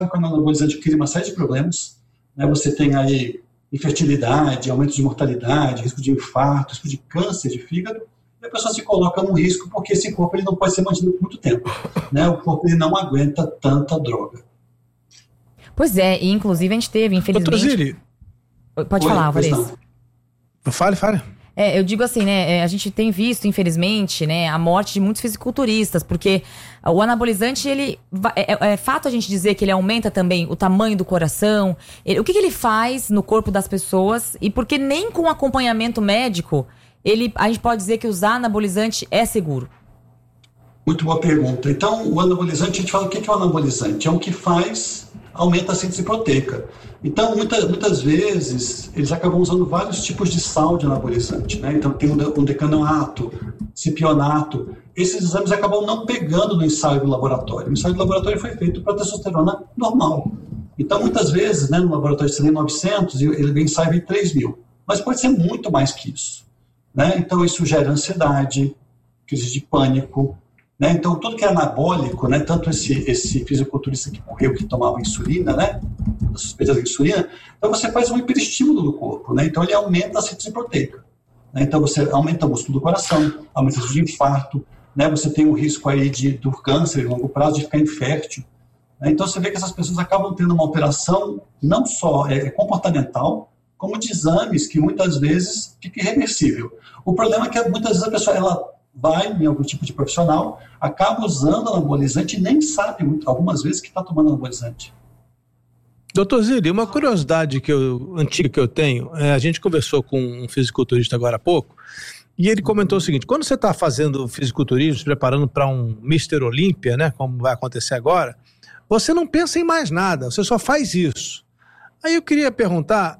que o anabolizante cria uma série de problemas, né? Você tem aí infertilidade, aumento de mortalidade, risco de infarto, risco de câncer de fígado, e a pessoa se coloca num risco porque esse corpo ele não pode ser mantido por muito tempo, né? O corpo ele não aguenta tanta droga. Pois é, e inclusive a gente teve, infelizmente... Doutor Zilli. Pode falar, Alvarez. Fale. Eu digo assim, né, a gente tem visto, infelizmente, né, a morte de muitos fisiculturistas, porque o anabolizante, ele é fato a gente dizer que ele aumenta também o tamanho do coração, o que ele faz no corpo das pessoas, e porque nem com acompanhamento médico, a gente pode dizer que usar anabolizante é seguro. Muito boa pergunta. Então, o anabolizante, a gente fala o que é o anabolizante? É o que aumenta a síntese proteica. Então, muitas vezes, eles acabam usando vários tipos de sal de anabolizante, né? Então, tem um decanoato, cipionato. Esses exames acabam não pegando no ensaio do laboratório. O ensaio do laboratório foi feito para testosterona normal. Então, muitas vezes, né, no laboratório você tem 900 e o ensaio vem 3.000. Mas pode ser muito mais que isso, né? Então, isso gera ansiedade, crise de pânico, né? Então, tudo que é anabólico, né? Tanto esse fisiculturista que morreu, que tomava insulina, né? Suspeita de insulina, então você faz um hiperestímulo do corpo, né? Então ele aumenta a síntese proteica, né? Então você aumenta o músculo do coração, aumenta o risco de infarto, né? Você tem o risco aí do câncer em longo prazo, de ficar infértil, né? Então você vê que essas pessoas acabam tendo uma alteração não só comportamental, como de exames que muitas vezes fica irreversível. O problema é que muitas vezes a pessoa ela vai em algum tipo de profissional, acaba usando anabolizante e nem sabe algumas vezes que está tomando anabolizante. Doutor Zilli, uma curiosidade antiga que eu tenho, a gente conversou com um fisiculturista agora há pouco, e ele comentou o seguinte: quando você está fazendo fisiculturismo, se preparando para um Mr. Olímpia, né, como vai acontecer agora, você não pensa em mais nada, você só faz isso. Aí eu queria perguntar,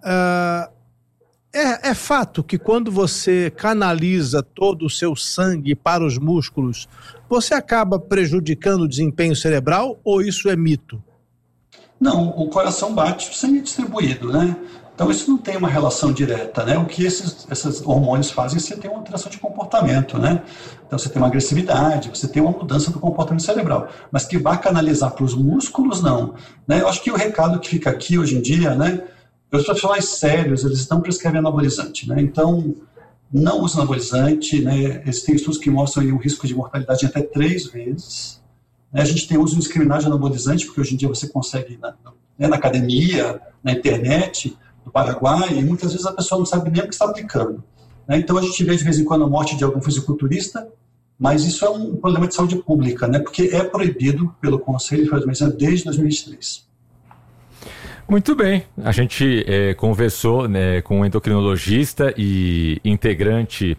é fato que quando você canaliza todo o seu sangue para os músculos, você acaba prejudicando o desempenho cerebral, ou isso é mito? Não, o coração bate, o sangue é distribuído, né? Então isso não tem uma relação direta, né? O que esses hormônios fazem, você tem uma alteração de comportamento, né? Então você tem uma agressividade, você tem uma mudança do comportamento cerebral, mas que vai canalizar para os músculos, não, né? Eu acho que o recado que fica aqui hoje em dia, né? Os profissionais sérios, eles estão prescrevendo anabolizante, né? Então não use anabolizante, né? Existem estudos que mostram aí um risco de mortalidade de até 3 vezes. A gente tem uso indiscriminado de anabolizante, porque hoje em dia você consegue na academia, na internet, no Paraguai, e muitas vezes a pessoa não sabe nem o que está aplicando, né? Então a gente vê de vez em quando a morte de algum fisiculturista, mas isso é um problema de saúde pública, né? Porque é proibido pelo Conselho de Medicina desde 2023. Muito bem, a gente conversou, né, com um endocrinologista e integrante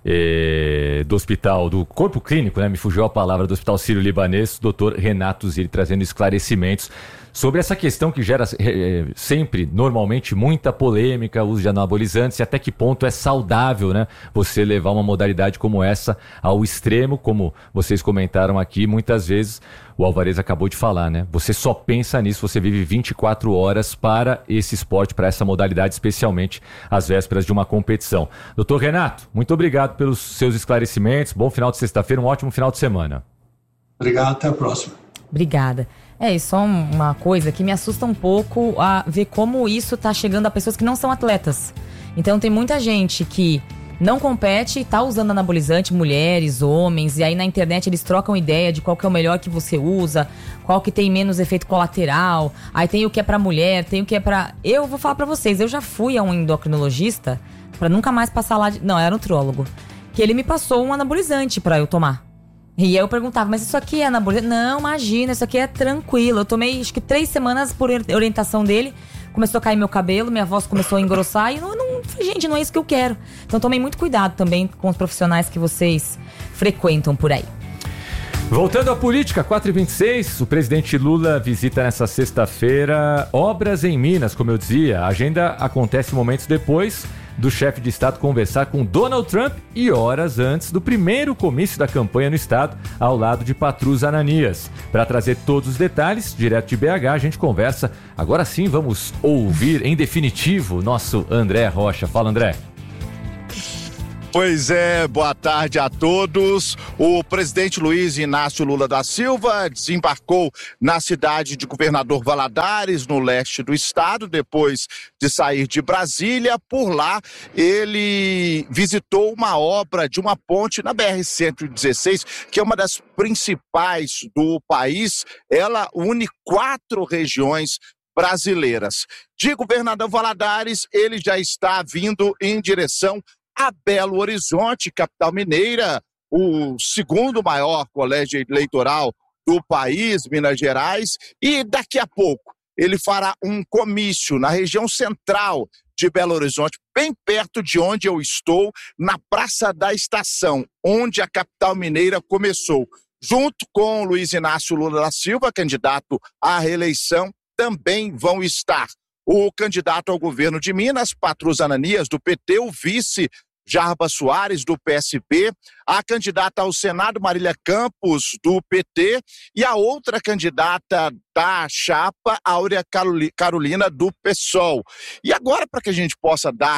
do hospital, do corpo clínico, né, me fugiu a palavra, do Hospital Sírio-Libanês, Dr. Renato Zilli, trazendo esclarecimentos sobre essa questão que gera sempre, normalmente, muita polêmica, o uso de anabolizantes, e até que ponto é saudável, né, você levar uma modalidade como essa ao extremo, como vocês comentaram aqui, muitas vezes, o Alvarez acabou de falar, né, você só pensa nisso, você vive 24 horas para esse esporte, para essa modalidade, especialmente às vésperas de uma competição. Doutor Renato, muito obrigado pelos seus esclarecimentos, bom final de sexta-feira, um ótimo final de semana. Obrigado, até a próxima. Obrigada. E só uma coisa que me assusta um pouco a ver como isso tá chegando a pessoas que não são atletas. Então tem muita gente que não compete e tá usando anabolizante, mulheres, homens, e aí na internet eles trocam ideia de qual que é o melhor que você usa, qual que tem menos efeito colateral, aí tem o que é pra mulher, tem o que é pra... Eu vou falar pra vocês, eu já fui a um endocrinologista pra nunca mais passar lá... Não, era nutriólogo. Que ele me passou um anabolizante pra eu tomar. E aí eu perguntava, mas isso aqui é anabolizante? Não, imagina, isso aqui é tranquilo. Eu tomei, acho que 3 semanas por orientação dele. Começou a cair meu cabelo, minha voz começou a engrossar. E gente, não é isso que eu quero. Então tomem muito cuidado também com os profissionais que vocês frequentam por aí. Voltando à política, 4h26, o presidente Lula visita nessa sexta-feira obras em Minas, como eu dizia. A agenda acontece momentos depois do chefe de Estado conversar com Donald Trump e horas antes do primeiro comício da campanha no Estado, ao lado de Patrus Ananias. Para trazer todos os detalhes, direto de BH, a gente conversa. Agora sim, vamos ouvir, em definitivo, nosso André Rocha. Fala, André. Pois é, boa tarde a todos. O presidente Luiz Inácio Lula da Silva desembarcou na cidade de Governador Valadares, no leste do estado, depois de sair de Brasília. Por lá, ele visitou uma obra de uma ponte na BR-116, que é uma das principais do país. Ela une 4 regiões brasileiras. De Governador Valadares, ele já está vindo em direção a Belo Horizonte, capital mineira, o segundo maior colégio eleitoral do país, Minas Gerais, e daqui a pouco ele fará um comício na região central de Belo Horizonte, bem perto de onde eu estou, na Praça da Estação, onde a capital mineira começou. Junto com Luiz Inácio Lula da Silva, candidato à reeleição, também vão estar o candidato ao governo de Minas, Patrus Ananias, do PT, o vice Jarbas Soares, do PSB, a candidata ao Senado, Marília Campos, do PT, e a outra candidata da chapa, Áurea Carolina, do PSOL. E agora, para que a gente possa dar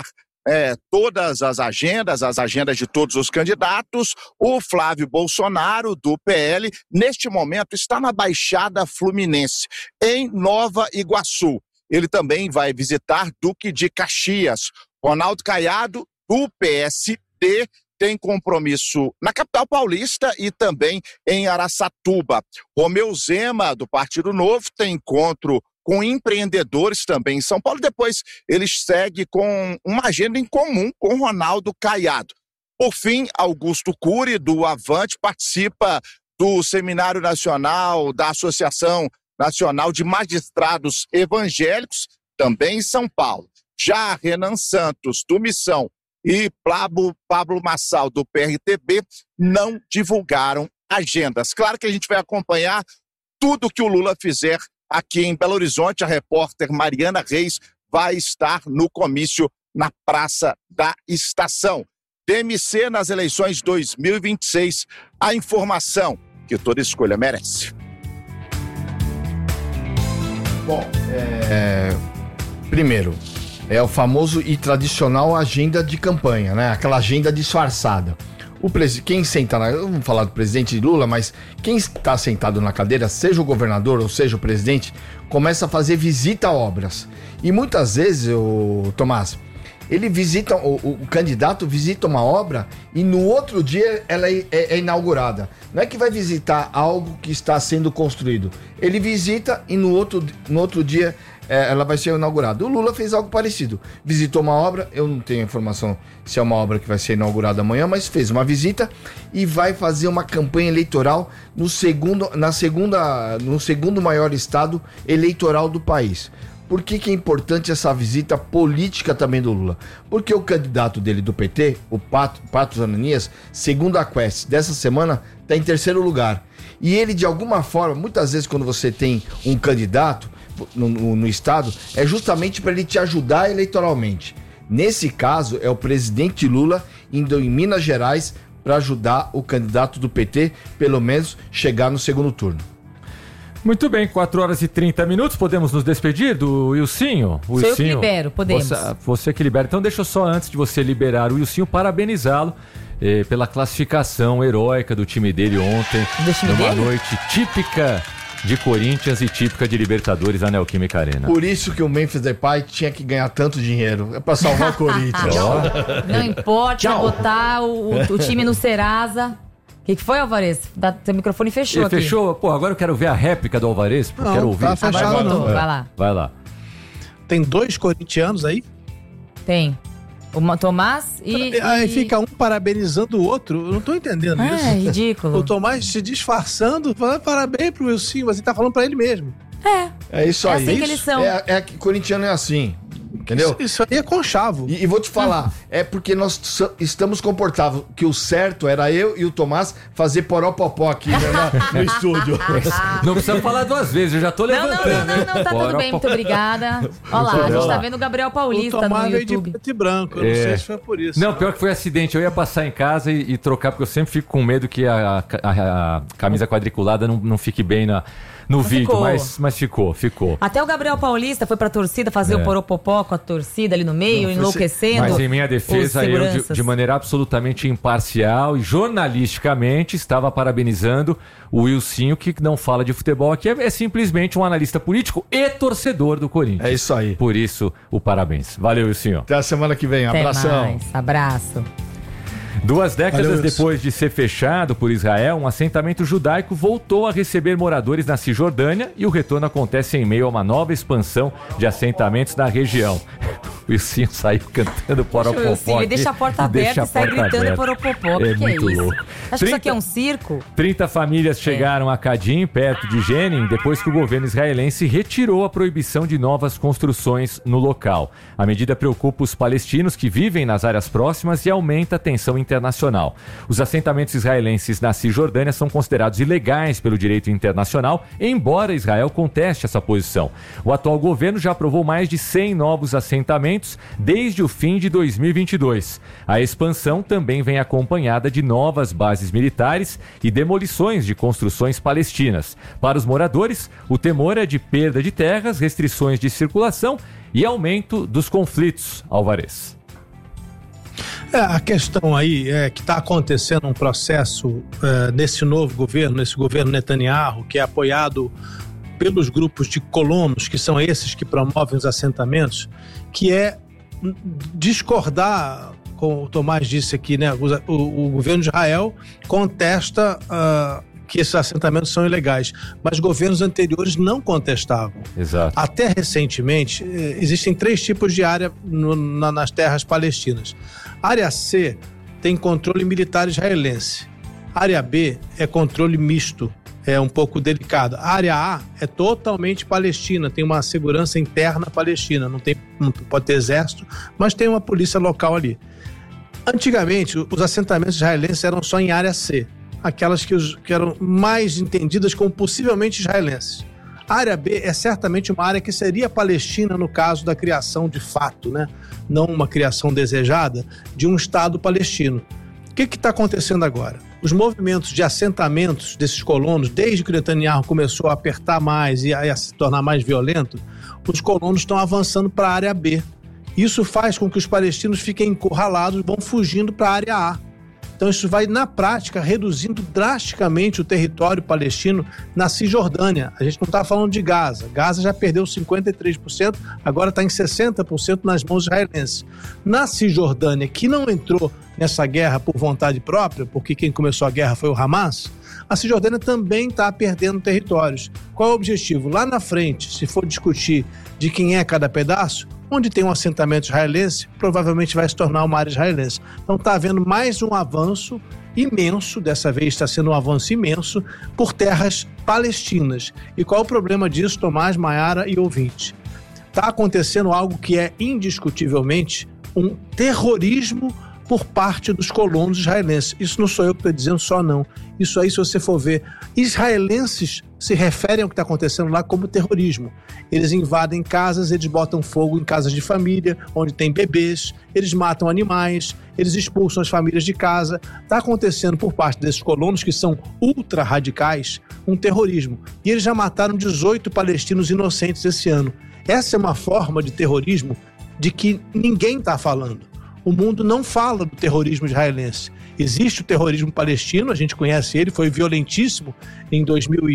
todas as agendas de todos os candidatos, o Flávio Bolsonaro, do PL, neste momento está na Baixada Fluminense, em Nova Iguaçu. Ele também vai visitar Duque de Caxias. Ronaldo Caiado, do PSD, tem compromisso na capital paulista e também em Araçatuba. Romeu Zema, do Partido Novo, tem encontro com empreendedores também em São Paulo. Depois ele segue com uma agenda em comum com Ronaldo Caiado. Por fim, Augusto Cury, do Avante, participa do Seminário Nacional da Associação Nacional de Magistrados Evangélicos, também em São Paulo. Já Renan Santos, do Missão, e Pablo Massal, do PRTB, não divulgaram agendas. Claro que a gente vai acompanhar tudo que o Lula fizer aqui em Belo Horizonte. A repórter Mariana Reis vai estar no comício na Praça da Estação. DMC nas eleições 2026. A informação que toda escolha merece. Bom, primeiro, é o famoso e tradicional agenda de campanha, né? Aquela agenda disfarçada. Quem senta vamos falar do presidente Lula, mas quem está sentado na cadeira, seja o governador ou seja o presidente, começa a fazer visita a obras. E muitas vezes, Tomás, ele visita, o candidato visita uma obra e no outro dia ela é inaugurada. Não é que vai visitar algo que está sendo construído. Ele visita e no outro dia ela vai ser inaugurada. O Lula fez algo parecido. Visitou uma obra, eu não tenho informação se é uma obra que vai ser inaugurada amanhã, mas fez uma visita e vai fazer uma campanha eleitoral no segundo maior estado eleitoral do país. Por que é importante essa visita política também do Lula? Porque o candidato dele do PT, o Patrus Ananias, segundo a Quest dessa semana, está em 3º lugar. E ele, de alguma forma, muitas vezes quando você tem um candidato no estado, é justamente para ele te ajudar eleitoralmente. Nesse caso, é o presidente Lula indo em Minas Gerais para ajudar o candidato do PT, pelo menos, chegar no segundo turno. Muito bem, 4h30, podemos nos despedir do Wilsinho? Sou eu que libero, podemos. Você que libera. Então deixa eu só, antes de você liberar o Wilsinho, parabenizá-lo pela classificação heróica do time dele ontem. Numa noite típica de Corinthians e típica de Libertadores, a Neoquímica Arena. Por isso que o Memphis Depay tinha que ganhar tanto dinheiro. É pra salvar o Corinthians. Não importa botar o time no Serasa. O que foi, Alvarez? Seu microfone fechou aqui. Fechou? Pô, agora eu quero ver a réplica do Alvarez, porque quero ouvir. Tá fechado, não. Vai lá. Vai lá. Tem 2 corintianos aí? Tem. O Tomás e... Aí fica um parabenizando o outro. Eu não tô entendendo isso. É ridículo. O Tomás se disfarçando, falando parabéns pro Wilson, mas ele tá falando pra ele mesmo. É isso aí. É assim que eles são. Que corintiano é assim. Entendeu? Isso aí é conchavo. E vou te falar, é porque nós estamos comportados, que o certo era eu e o Tomás fazer poropopó aqui no estúdio. Não precisa falar 2 vezes, eu já tô levantando. Não, tá tudo bem, muito obrigada. Olha lá, a gente tá vendo o Gabriel Paulista no YouTube. De preto e branco, eu não sei se foi por isso. Não, pior que foi acidente, eu ia passar em casa e trocar, porque eu sempre fico com medo que a camisa quadriculada não fique bem no vídeo, mas ficou. Até o Gabriel Paulista foi pra torcida fazer o poropopó com a torcida ali no meio, enlouquecendo. Mas em minha defesa, eu de maneira absolutamente imparcial e jornalisticamente estava parabenizando o Wilsinho, que não fala de futebol aqui, é simplesmente um analista político e torcedor do Corinthians. É isso aí. Por isso, o parabéns. Valeu, Wilsinho. Até a semana que vem. Até Abração. mais. Abraço. 2 décadas depois de ser fechado por Israel, um assentamento judaico voltou a receber moradores na Cisjordânia e o retorno acontece em meio a uma nova expansão de assentamentos na região. O Wilsinho saiu cantando poropopó. Ele deixa a porta aberta e sai gritando poropopó. É muito isso? louco. Acho que isso aqui é um circo. 30 famílias chegaram a Kadim, perto de Jenin, depois que o governo israelense retirou a proibição de novas construções no local. A medida preocupa os palestinos que vivem nas áreas próximas e aumenta a tensão internacional. Os assentamentos israelenses na Cisjordânia são considerados ilegais pelo direito internacional, embora Israel conteste essa posição. O atual governo já aprovou mais de 100 novos assentamentos desde o fim de 2022. A expansão também vem acompanhada de novas bases militares e demolições de construções palestinas. Para os moradores, o temor é de perda de terras, restrições de circulação e aumento dos conflitos. Alvarez. A questão aí é que está acontecendo um processo nesse novo governo, nesse governo Netanyahu, que é apoiado pelos grupos de colonos, que são esses que promovem os assentamentos, que é discordar, como o Tomás disse aqui, né? O governo de Israel contesta que esses assentamentos são ilegais, mas governos anteriores não contestavam. Exato. Até recentemente, existem 3 tipos de área nas terras palestinas. Área C tem controle militar israelense. Área B é controle misto, é um pouco delicado. A área A é totalmente palestina, tem uma segurança interna palestina, não pode ter exército, mas tem uma polícia local ali. Antigamente, os assentamentos israelenses eram só em área C, aquelas que eram mais entendidas como possivelmente israelenses. A área B é certamente uma área que seria palestina no caso da criação de fato, né? Não uma criação desejada de um Estado palestino. O que está acontecendo agora? Os movimentos de assentamentos desses colonos, desde que o Netanyahu começou a apertar mais e a se tornar mais violento, os colonos estão avançando para a área B. Isso faz com que os palestinos fiquem encurralados e vão fugindo para a área A. Então isso vai, na prática, reduzindo drasticamente o território palestino na Cisjordânia. A gente não está falando de Gaza. Gaza já perdeu 53%, agora está em 60% nas mãos israelenses. Na Cisjordânia, que não entrou nessa guerra por vontade própria, porque quem começou a guerra foi o Hamas, a Cisjordânia também está perdendo territórios. Qual é o objetivo? Lá na frente, se for discutir de quem é cada pedaço, onde tem um assentamento israelense, provavelmente vai se tornar uma área israelense. Então está havendo mais um avanço imenso, dessa vez está sendo um avanço imenso, por terras palestinas. E qual é o problema disso, Tomás, Maiara e ouvinte? Está acontecendo algo que é indiscutivelmente um terrorismo por parte dos colonos israelenses. Isso não sou eu que estou dizendo só, não. Isso aí, se você for ver, israelenses se referem ao que está acontecendo lá como terrorismo. Eles invadem casas, eles botam fogo em casas de família, onde tem bebês, eles matam animais, eles expulsam as famílias de casa. Está acontecendo por parte desses colonos, que são ultra radicais, um terrorismo. E eles já mataram 18 palestinos inocentes esse ano. Essa é uma forma de terrorismo de que ninguém está falando. O mundo não fala do terrorismo israelense. Existe o terrorismo palestino, a gente conhece ele, foi violentíssimo em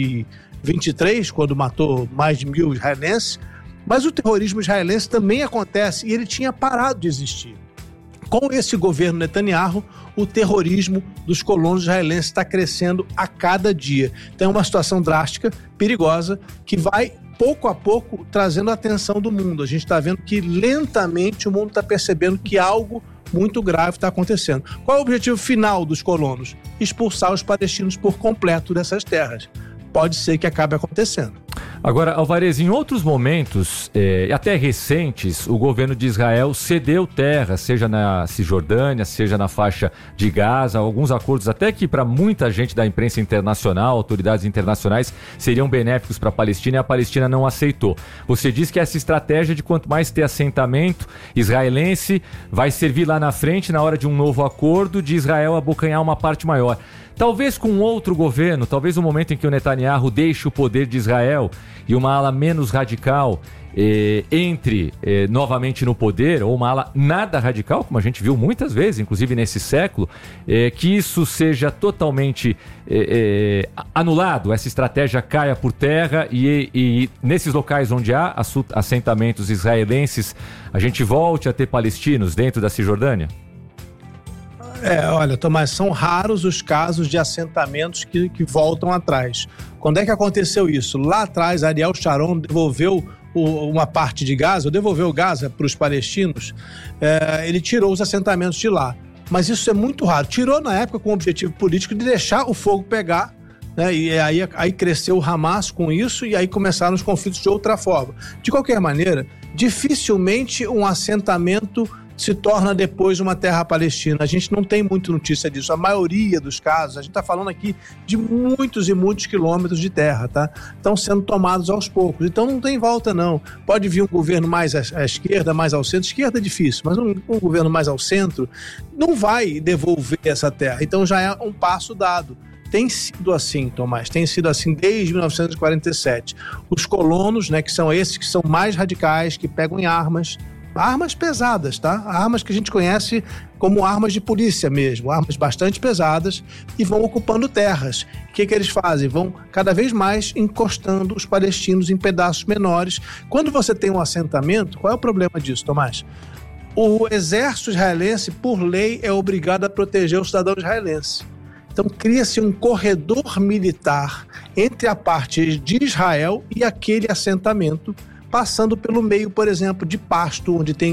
2023, quando matou mais de 1.000 israelenses, mas o terrorismo israelense também acontece e ele tinha parado de existir. Com esse governo Netanyahu, o terrorismo dos colonos israelenses está crescendo a cada dia. Então é uma situação drástica, perigosa, que vai pouco a pouco trazendo a atenção do mundo. A gente está vendo que lentamente o mundo está percebendo que algo muito grave está acontecendo. Qual é o objetivo final dos colonos? Expulsar os palestinos por completo dessas terras. Pode ser que acabe acontecendo. Agora, Alvarez, em outros momentos, até recentes, o governo de Israel cedeu terra, seja na Cisjordânia, seja na faixa de Gaza, alguns acordos até que para muita gente da imprensa internacional, autoridades internacionais, seriam benéficos para a Palestina e a Palestina não aceitou. Você diz que essa estratégia de quanto mais ter assentamento israelense vai servir lá na frente, na hora de um novo acordo, de Israel abocanhar uma parte maior. talvez com outro governo, talvez no momento em que o Netanyahu deixe o poder de Israel e uma ala menos radical entre novamente no poder, ou uma ala nada radical, como a gente viu muitas vezes, inclusive nesse século, que isso seja totalmente anulado, essa estratégia caia por terra e nesses locais onde há assentamentos israelenses, a gente volte a ter palestinos dentro da Cisjordânia? Olha, Tomás, são raros os casos de assentamentos que voltam atrás. Quando é que aconteceu isso? Lá atrás, Ariel Sharon devolveu uma parte de Gaza, devolveu Gaza para os palestinos, ele tirou os assentamentos de lá. Mas isso é muito raro. Tirou na época com o objetivo político de deixar o fogo pegar, né? E aí cresceu o Hamas com isso e aí começaram os conflitos de outra forma. De qualquer maneira, dificilmente um assentamento se torna depois uma terra palestina. A gente não tem muita notícia disso. A maioria dos casos, a gente está falando aqui de muitos e muitos quilômetros de terra, tá? Estão sendo tomados aos poucos. Então não tem volta, não. Pode vir um governo mais à esquerda, mais ao centro. Esquerda é difícil, mas um governo mais ao centro não vai devolver essa terra. Então já é um passo dado. Tem sido assim, Tomás, tem sido assim desde 1947. Os colonos, né, que são esses que são mais radicais, que pegam em armas pesadas, tá? Armas que a gente conhece como armas de polícia mesmo, armas bastante pesadas, e vão ocupando terras. O que eles fazem? Vão cada vez mais encostando os palestinos em pedaços menores. Quando você tem um assentamento, qual é o problema disso, Tomás? O exército israelense, por lei, é obrigado a proteger o cidadão israelense. Então cria-se um corredor militar entre a parte de Israel e aquele assentamento, passando pelo meio, por exemplo, de pasto, onde tem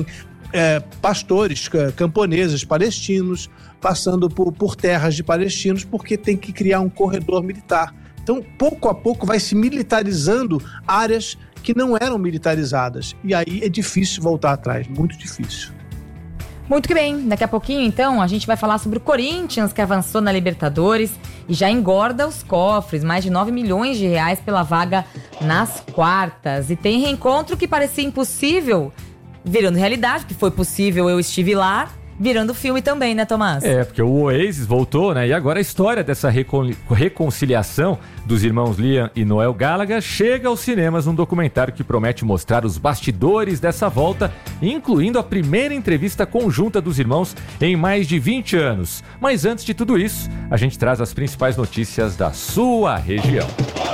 pastores, camponeses palestinos, passando por terras de palestinos, porque tem que criar um corredor militar. Então, pouco a pouco, vai se militarizando áreas que não eram militarizadas. E aí é difícil voltar atrás, muito difícil. Muito que bem, daqui a pouquinho então a gente vai falar sobre o Corinthians, que avançou na Libertadores e já engorda os cofres, mais de 9 milhões de reais pela vaga nas quartas. E tem reencontro que parecia impossível, virando realidade, que foi possível, eu estive lá, virando filme também, né, Tomás? Porque o Oasis voltou, né? E agora a história dessa reconciliação dos irmãos Liam e Noel Gallagher chega aos cinemas num documentário que promete mostrar os bastidores dessa volta, incluindo a primeira entrevista conjunta dos irmãos em mais de 20 anos. Mas antes de tudo isso, a gente traz as principais notícias da sua região.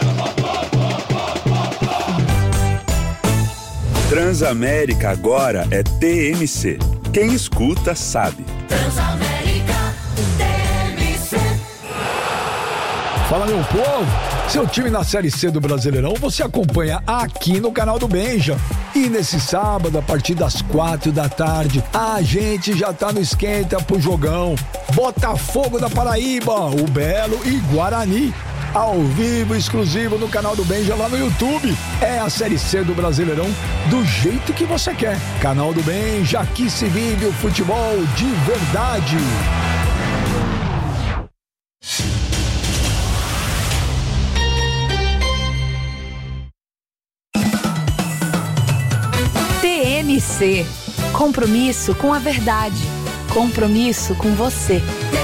Transamérica agora é TMC. Quem escuta sabe. Transamérica TMC. Fala, meu povo! Seu time na Série C do Brasileirão você acompanha aqui no canal do Benja. E nesse sábado, a partir das 4h, a gente já tá no esquenta pro jogão. Botafogo da Paraíba, o Belo e Guarani. Ao vivo, exclusivo no canal do Benja lá no YouTube. É a Série C do Brasileirão do jeito que você quer. Canal do Benja, aqui se vive o futebol de verdade. TMC. Compromisso com a verdade. Compromisso com você.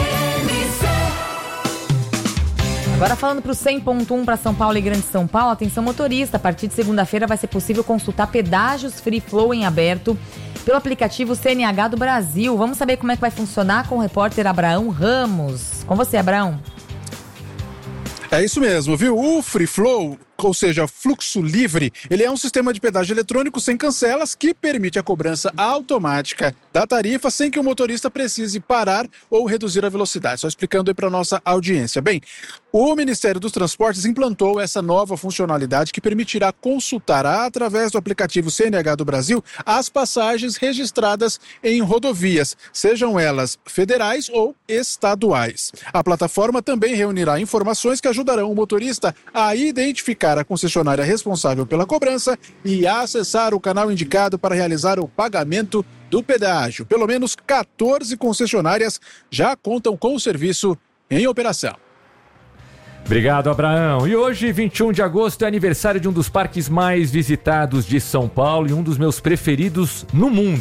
Agora falando para o 100.1 para São Paulo e Grande São Paulo, atenção motorista, a partir de segunda-feira vai ser possível consultar pedágios Free Flow em aberto pelo aplicativo CNH do Brasil. Vamos saber como é que vai funcionar com o repórter Abraão Ramos. Com você, Abraão. É isso mesmo, viu? O Free Flow, ou seja, fluxo livre, ele é um sistema de pedágio eletrônico sem cancelas que permite a cobrança automática da tarifa sem que o motorista precise parar ou reduzir a velocidade. Só explicando aí para nossa audiência. Bem, o Ministério dos Transportes implantou essa nova funcionalidade que permitirá consultar através do aplicativo CNH do Brasil as passagens registradas em rodovias, sejam elas federais ou estaduais. A plataforma também reunirá informações que ajudarão o motorista a identificar a concessionária responsável pela cobrança e acessar o canal indicado para realizar o pagamento do pedágio. Pelo menos 14 concessionárias já contam com o serviço em operação. Obrigado, Abraão. E hoje, 21 de agosto, é aniversário de um dos parques mais visitados de São Paulo e um dos meus preferidos no mundo,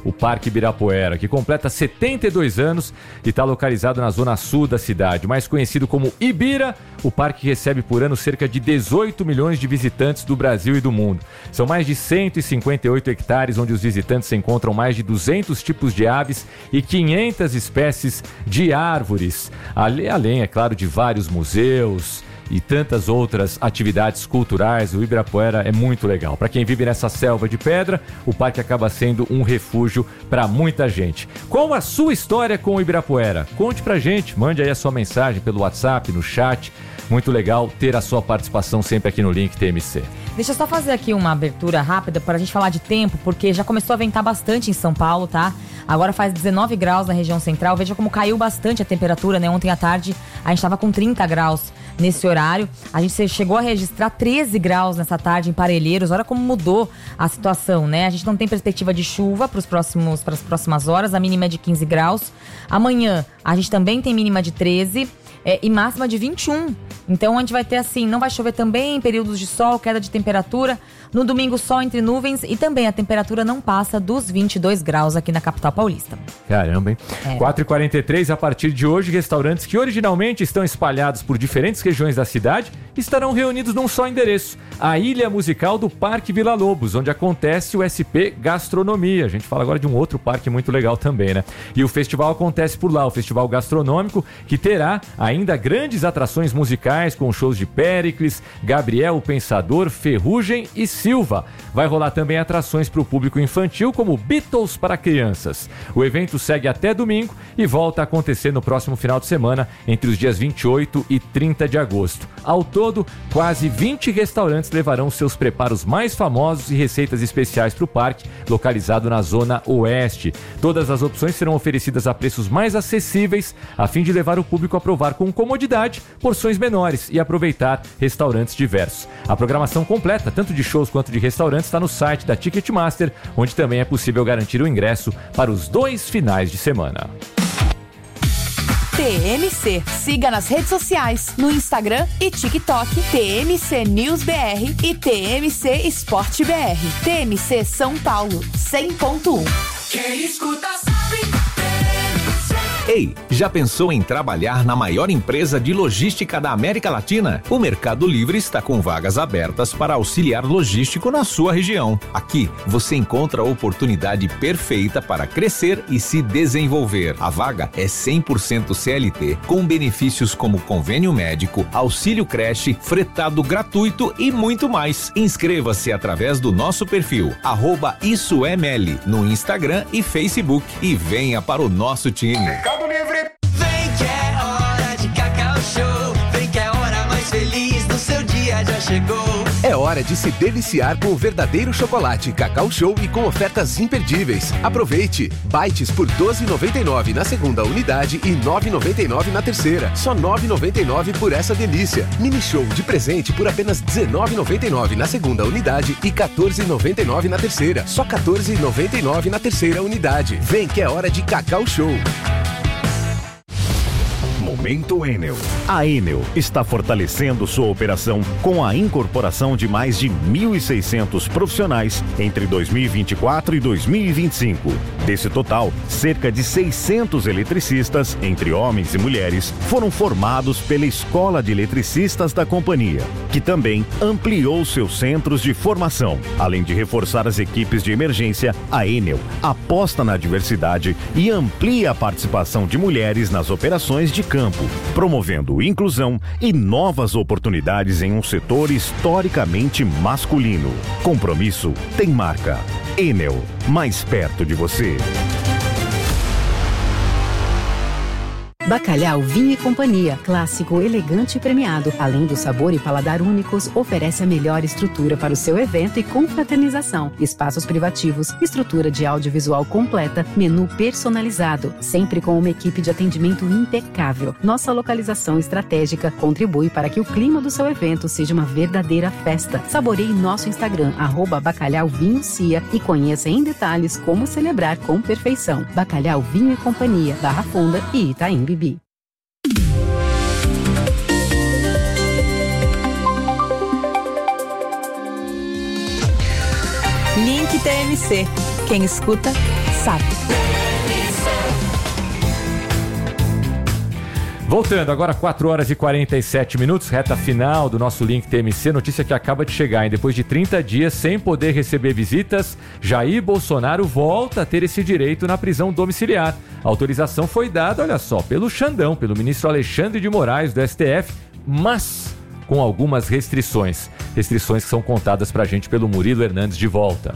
o Parque Ibirapuera, que completa 72 anos e está localizado na zona sul da cidade. Mais conhecido como Ibira, o parque recebe por ano cerca de 18 milhões de visitantes do Brasil e do mundo. São mais de 158 hectares onde os visitantes encontram mais de 200 tipos de aves e 500 espécies de árvores. Além, é claro, de vários museus e tantas outras atividades culturais, o Ibirapuera é muito legal. Para quem vive nessa selva de pedra, o parque acaba sendo um refúgio para muita gente. Qual a sua história com o Ibirapuera? Conte pra gente, mande aí a sua mensagem pelo WhatsApp, no chat. Muito legal ter a sua participação sempre aqui no Link TMC. Deixa eu só fazer aqui uma abertura rápida para a gente falar de tempo, porque já começou a ventar bastante em São Paulo, tá? Agora faz 19 graus na região central. Veja como caiu bastante a temperatura, né? Ontem à tarde a gente estava com 30 graus nesse horário. A gente chegou a registrar 13 graus nessa tarde em Parelheiros. Olha como mudou a situação, né? A gente não tem perspectiva de chuva para as próximas horas. A mínima é de 15 graus. Amanhã a gente também tem mínima de 13 e máxima de 21. Então a gente vai ter assim, não vai chover também, períodos de sol, queda de temperatura. No domingo, sol entre nuvens e também a temperatura não passa dos 22 graus aqui na capital paulista. Caramba, hein? 4h43, a partir de hoje, restaurantes que originalmente estão espalhados por diferentes regiões da cidade estarão reunidos num só endereço, a Ilha Musical do Parque Vila Lobos, onde acontece o SP Gastronomia. A gente fala agora de um outro parque muito legal também, né? E o festival acontece por lá, o Festival Gastronômico, que terá ainda grandes atrações musicais com shows de Péricles, Gabriel o Pensador, Ferrugem e Silva. Vai rolar também atrações para o público infantil, como Beatles para crianças. O evento segue até domingo e volta a acontecer no próximo final de semana, entre os dias 28 e 30 de agosto. Ao todo, quase 20 restaurantes levarão seus preparos mais famosos e receitas especiais para o parque, localizado na Zona Oeste. Todas as opções serão oferecidas a preços mais acessíveis, a fim de levar o público a provar com comodidade porções menores e aproveitar restaurantes diversos. A programação completa, tanto de shows quanto de restaurantes, está no site da Ticketmaster, onde também é possível garantir o ingresso para os 2 finais de semana. TMC. Siga nas redes sociais, no Instagram e TikTok, TMC News BR e TMC Esporte BR. TMC São Paulo, 100.1. Quem escuta sabe. Ei, já pensou em trabalhar na maior empresa de logística da América Latina? O Mercado Livre está com vagas abertas para auxiliar logístico na sua região. Aqui, você encontra a oportunidade perfeita para crescer e se desenvolver. A vaga é 100% CLT, com benefícios como convênio médico, auxílio creche, fretado gratuito e muito mais. Inscreva-se através do nosso perfil, @IssoEML, no Instagram e Facebook e venha para o nosso time. Mercado Livre. Vem que é hora de Cacau Show. Vem que é a hora mais feliz do seu dia já chegou. É hora de se deliciar com o verdadeiro chocolate Cacau Show e com ofertas imperdíveis. Aproveite! Bites por R$ 12,99 na segunda unidade e R$ 9,99 na terceira. Só R$ 9,99 por essa delícia. Mini Show de presente por apenas R$ 19,99 na segunda unidade e R$ 14,99 na terceira. Só R$ 14,99 na terceira unidade. Vem que é hora de Cacau Show. Momento Enel. A Enel está fortalecendo sua operação com a incorporação de mais de 1.600 profissionais entre 2024 e 2025. Desse total, cerca de 600 eletricistas, entre homens e mulheres, foram formados pela Escola de Eletricistas da companhia, que também ampliou seus centros de formação. Além de reforçar as equipes de emergência, a Enel aposta na diversidade e amplia a participação de mulheres nas operações de campo, promovendo inclusão e novas oportunidades em um setor historicamente masculino. Compromisso tem marca. Enel, mais perto de você. Bacalhau Vinho e Companhia, clássico, elegante e premiado. Além do sabor e paladar únicos, oferece a melhor estrutura para o seu evento e confraternização. Espaços privativos, estrutura de audiovisual completa, menu personalizado, sempre com uma equipe de atendimento impecável. Nossa localização estratégica contribui para que o clima do seu evento seja uma verdadeira festa. Saboreie nosso Instagram, @bacalhauvinhocia, e conheça em detalhes como celebrar com perfeição. Bacalhau Vinho e Companhia, Barra Funda e Itaim Bibi. Link TMC. Quem escuta, WhatsApp. Voltando, agora 4 horas e 47 minutos, reta final do nosso Link TMC, notícia que acaba de chegar, hein? Depois de 30 dias sem poder receber visitas, Jair Bolsonaro volta a ter esse direito na prisão domiciliar. A autorização foi dada, olha só, pelo Xandão, pelo ministro Alexandre de Moraes do STF, mas com algumas restrições. Restrições que são contadas pra gente pelo Murilo Hernandes de volta.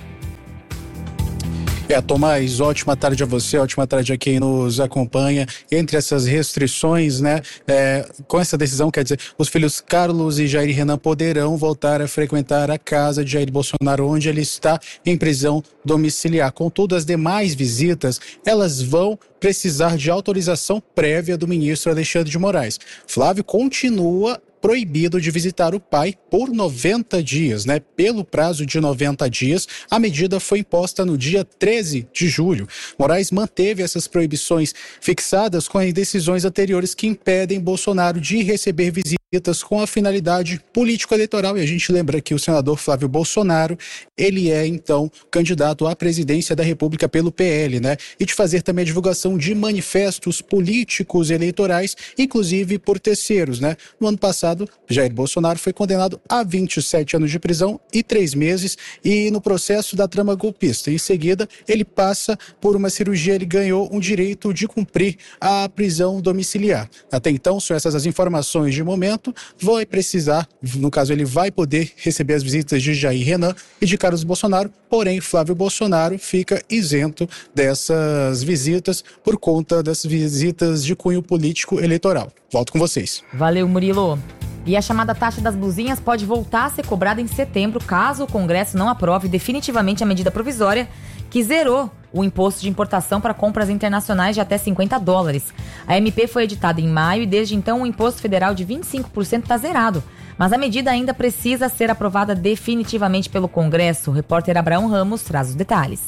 Tomás, ótima tarde a você, ótima tarde a quem nos acompanha. Entre essas restrições, né, com essa decisão, quer dizer, os filhos Carlos e Jair Renan poderão voltar a frequentar a casa de Jair Bolsonaro, onde ele está em prisão domiciliar. Contudo, as demais visitas, elas vão precisar de autorização prévia do ministro Alexandre de Moraes. Flávio continua proibido de visitar o pai por 90 dias, né? Pelo prazo de 90 dias, a medida foi imposta no dia 13 de julho. Moraes manteve essas proibições fixadas com as decisões anteriores que impedem Bolsonaro de receber visitas com a finalidade político-eleitoral. E a gente lembra que o senador Flávio Bolsonaro, ele é, então, candidato à presidência da República pelo PL, né? E de fazer também a divulgação de manifestos políticos eleitorais, inclusive por terceiros, né? No ano passado, Jair Bolsonaro foi condenado a 27 anos de prisão e 3 meses e no processo da trama golpista. Em seguida, ele passa por uma cirurgia, ele ganhou um direito de cumprir a prisão domiciliar. Até então, são essas as informações de momento. Vai precisar, no caso, ele vai poder receber as visitas de Jair Renan e de Carlos Bolsonaro, porém, Flávio Bolsonaro fica isento dessas visitas por conta das visitas de cunho político eleitoral. Volto com vocês. Valeu, Murilo. E a chamada taxa das blusinhas pode voltar a ser cobrada em setembro, caso o Congresso não aprove definitivamente a medida provisória que zerou o imposto de importação para compras internacionais de até $50. A MP foi editada em maio e desde então o imposto federal de 25% está zerado. Mas a medida ainda precisa ser aprovada definitivamente pelo Congresso. O repórter Abraão Ramos traz os detalhes.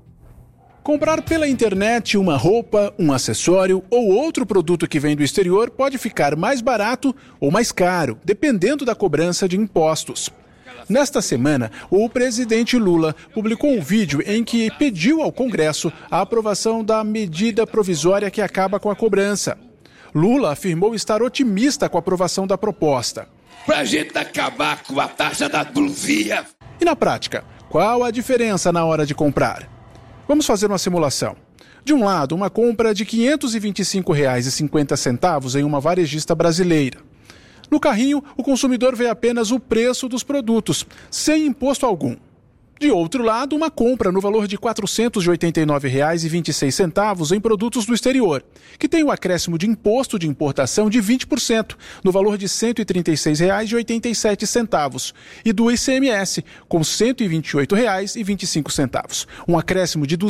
Comprar pela internet uma roupa, um acessório ou outro produto que vem do exterior pode ficar mais barato ou mais caro, dependendo da cobrança de impostos. Nesta semana, o presidente Lula publicou um vídeo em que pediu ao Congresso a aprovação da medida provisória que acaba com a cobrança. Lula afirmou estar otimista com a aprovação da proposta. Pra gente acabar com a taxa da blusinha. E na prática, qual a diferença na hora de comprar? Vamos fazer uma simulação. De um lado, uma compra de R$ 525,50 em uma varejista brasileira. No carrinho, o consumidor vê apenas o preço dos produtos, sem imposto algum. De outro lado, uma compra no valor de R$ 489,26 em produtos do exterior, que tem o acréscimo de imposto de importação de 20%, no valor de R$ 136,87, e do ICMS, com R$ 128,25, um acréscimo de R$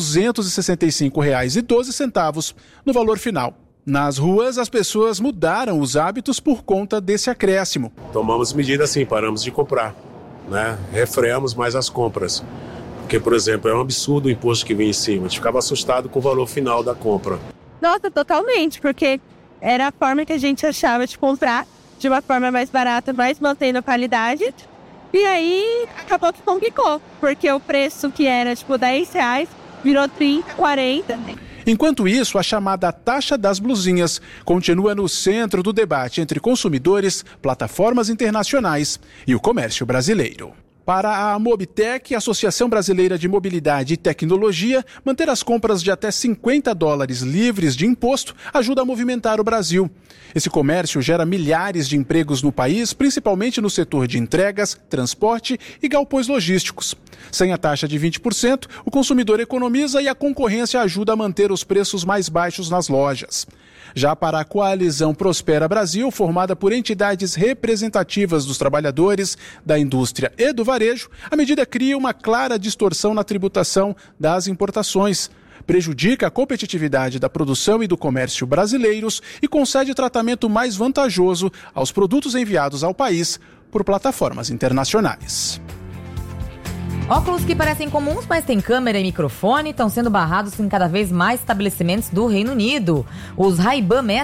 265,12 no valor final. Nas ruas, as pessoas mudaram os hábitos por conta desse acréscimo. Tomamos medidas sim, paramos de comprar. Né? Refreamos mais as compras. Porque, por exemplo, é um absurdo o imposto que vem em cima. A gente ficava assustado com o valor final da compra. Nossa, totalmente, porque era a forma que a gente achava de comprar de uma forma mais barata, mas mantendo a qualidade. E aí acabou que complicou, porque o preço que era R$10 virou 30, 40. Enquanto isso, a chamada taxa das blusinhas continua no centro do debate entre consumidores, plataformas internacionais e o comércio brasileiro. Para a Mobitech, Associação Brasileira de Mobilidade e Tecnologia, manter as compras de até $50 livres de imposto ajuda a movimentar o Brasil. Esse comércio gera milhares de empregos no país, principalmente no setor de entregas, transporte e galpões logísticos. Sem a taxa de 20%, o consumidor economiza e a concorrência ajuda a manter os preços mais baixos nas lojas. Já para a Coalizão Prospera Brasil, formada por entidades representativas dos trabalhadores, da indústria e do varejo, a medida cria uma clara distorção na tributação das importações, prejudica a competitividade da produção e do comércio brasileiros e concede tratamento mais vantajoso aos produtos enviados ao país por plataformas internacionais. Óculos que parecem comuns, mas têm câmera e microfone, estão sendo barrados em cada vez mais estabelecimentos do Reino Unido. Os Ray-Ban Meta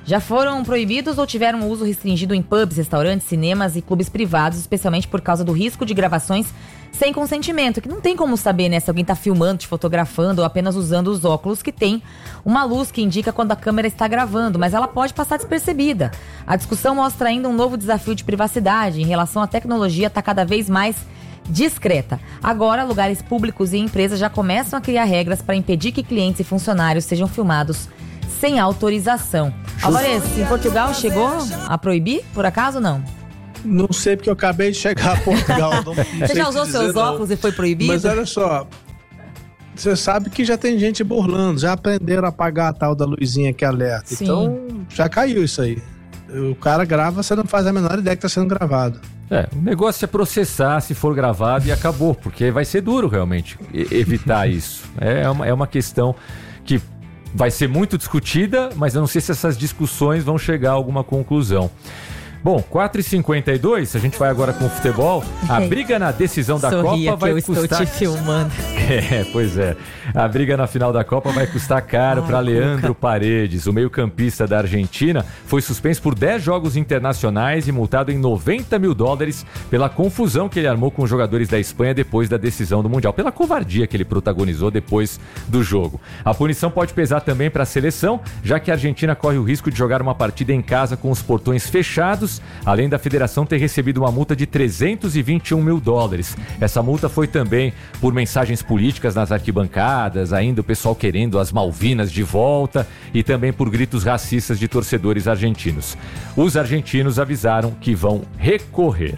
já foram proibidos ou tiveram uso restringido em pubs, restaurantes, cinemas e clubes privados, especialmente por causa do risco de gravações sem consentimento, que não tem como saber, né, se alguém está filmando, te fotografando ou apenas usando os óculos que tem uma luz que indica quando a câmera está gravando, mas ela pode passar despercebida. A discussão mostra ainda um novo desafio de privacidade em relação à tecnologia está cada vez mais discreta. Agora, lugares públicos e empresas já começam a criar regras para impedir que clientes e funcionários sejam filmados sem autorização. Alvarez, em Portugal chegou a proibir, por acaso, não? Não sei, porque eu acabei de chegar a Portugal. Você já usou seus óculos e foi proibido? Mas olha só, você sabe que já tem gente burlando, já aprenderam a apagar a tal da luzinha que alerta. Sim. Então, já caiu isso aí. O cara grava, você não faz a menor ideia que está sendo gravado. O negócio é processar se for gravado e acabou, porque vai ser duro realmente evitar isso. É uma questão que vai ser muito discutida, mas eu não sei se essas discussões vão chegar a alguma conclusão. Bom, 4h52, a gente vai agora com o futebol. A briga na decisão da Copa vai custar... estou te filmando. Pois é. A briga na final da Copa vai custar caro para Leandro Paredes. O meio-campista da Argentina foi suspenso por 10 jogos internacionais e multado em $90 mil pela confusão que ele armou com os jogadores da Espanha depois da decisão do Mundial, pela covardia que ele protagonizou depois do jogo. A punição pode pesar também para a seleção, já que a Argentina corre o risco de jogar uma partida em casa com os portões fechados, além da federação ter recebido uma multa de $321 mil. Essa multa foi também por mensagens políticas nas arquibancadas, ainda o pessoal querendo as Malvinas de volta e também por gritos racistas de torcedores argentinos. Os argentinos avisaram que vão recorrer.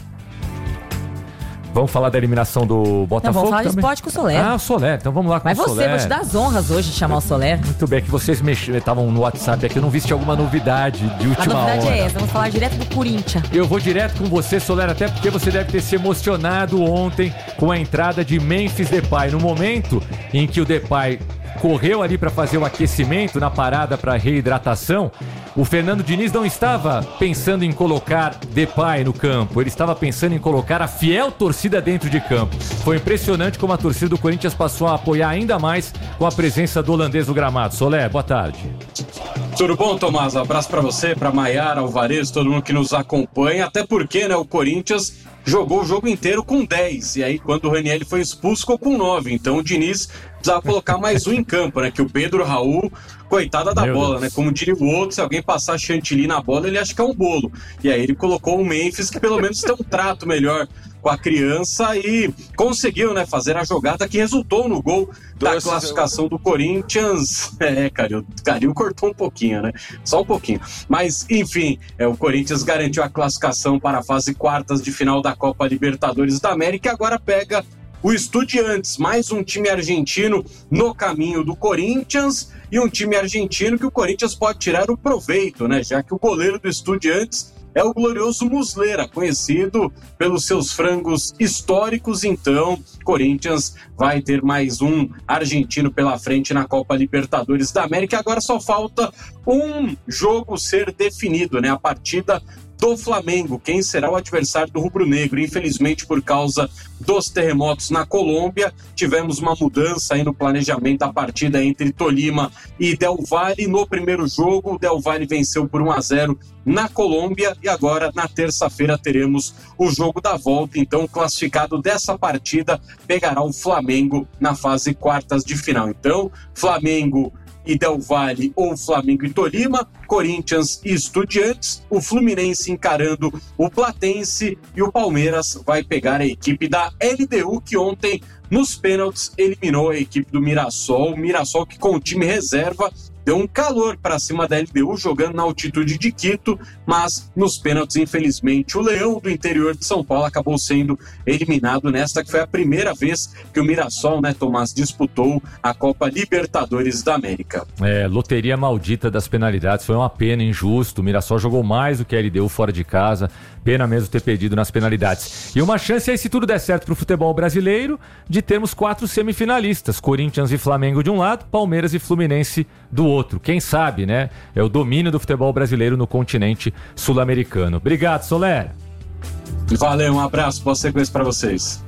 Vamos falar da eliminação do Botafogo? Não, vamos falar também? de esporte com o Soler. O Soler. Então vamos lá com o Soler. Mas você, vou te dar as honras hoje de chamar o Soler. Muito bem, que vocês estavam no WhatsApp aqui, eu não vi se tinha alguma novidade de última hora. A novidade é essa, vamos falar direto do Corinthians. Eu vou direto com você, Soler, até porque você deve ter se emocionado ontem com a entrada de Memphis Depay. No momento em que o Depay correu ali para fazer o aquecimento na parada para reidratação, o Fernando Diniz não estava pensando em colocar Depay no campo, ele estava pensando em colocar a fiel torcida dentro de campo. Foi impressionante como a torcida do Corinthians passou a apoiar ainda mais com a presença do holandês no gramado. Soler, boa tarde. Tudo bom, Tomás? Abraço para você, para Maiara, Alvarez, todo mundo que nos acompanha, até porque, né, o Corinthians jogou o jogo inteiro com 10, e aí quando o Ranieri foi expulso ficou com 9, então o Diniz precisava colocar mais um em campo, né, que o Pedro Raul, coitada da bola, né, como diria o outro, se alguém passar chantilly na bola, ele acha que é um bolo, e aí ele colocou o Memphis, que pelo menos tem um trato melhor com a criança e conseguiu, né, fazer a jogada que resultou no gol da classificação do Corinthians. Caril cortou um pouquinho, né? Só um pouquinho. Mas, enfim, o Corinthians garantiu a classificação para a fase quartas de final da Copa Libertadores da América e agora pega o Estudiantes, mais um time argentino no caminho do Corinthians e um time argentino que o Corinthians pode tirar o proveito, né? Já que o goleiro do Estudiantes é o glorioso Muslera, conhecido pelos seus frangos históricos. Então, Corinthians vai ter mais um argentino pela frente na Copa Libertadores da América. Agora só falta um jogo ser definido, né? A partida do Flamengo, quem será o adversário do rubro-negro. Infelizmente, por causa dos terremotos na Colômbia, tivemos uma mudança aí no planejamento da partida entre Tolima e Del Valle. No primeiro jogo, o Del Valle venceu por 1-0 na Colômbia e agora, na terça-feira, teremos o jogo da volta. Então, o classificado dessa partida pegará o Flamengo na fase quartas de final. Então, Flamengo e Del Valle ou Flamengo e Tolima, Corinthians e Estudiantes, o Fluminense encarando o Platense e o Palmeiras vai pegar a equipe da LDU, que ontem nos pênaltis eliminou a equipe do Mirassol. O Mirassol que com o time reserva deu um calor para cima da LDU, jogando na altitude de Quito, mas nos pênaltis, infelizmente, o Leão do interior de São Paulo acabou sendo eliminado nesta, que foi a primeira vez que o Mirassol, né, Tomás, disputou a Copa Libertadores da América. Loteria maldita das penalidades, foi uma pena, injusto, o Mirassol jogou mais do que a LDU fora de casa, pena mesmo ter perdido nas penalidades. E uma chance aí, se tudo der certo para o futebol brasileiro, de termos 4 semifinalistas, Corinthians e Flamengo de um lado, Palmeiras e Fluminense do outro. Quem sabe, né? É o domínio do futebol brasileiro no continente sul-americano. Obrigado, Soler. Valeu, um abraço, boa sequência para vocês.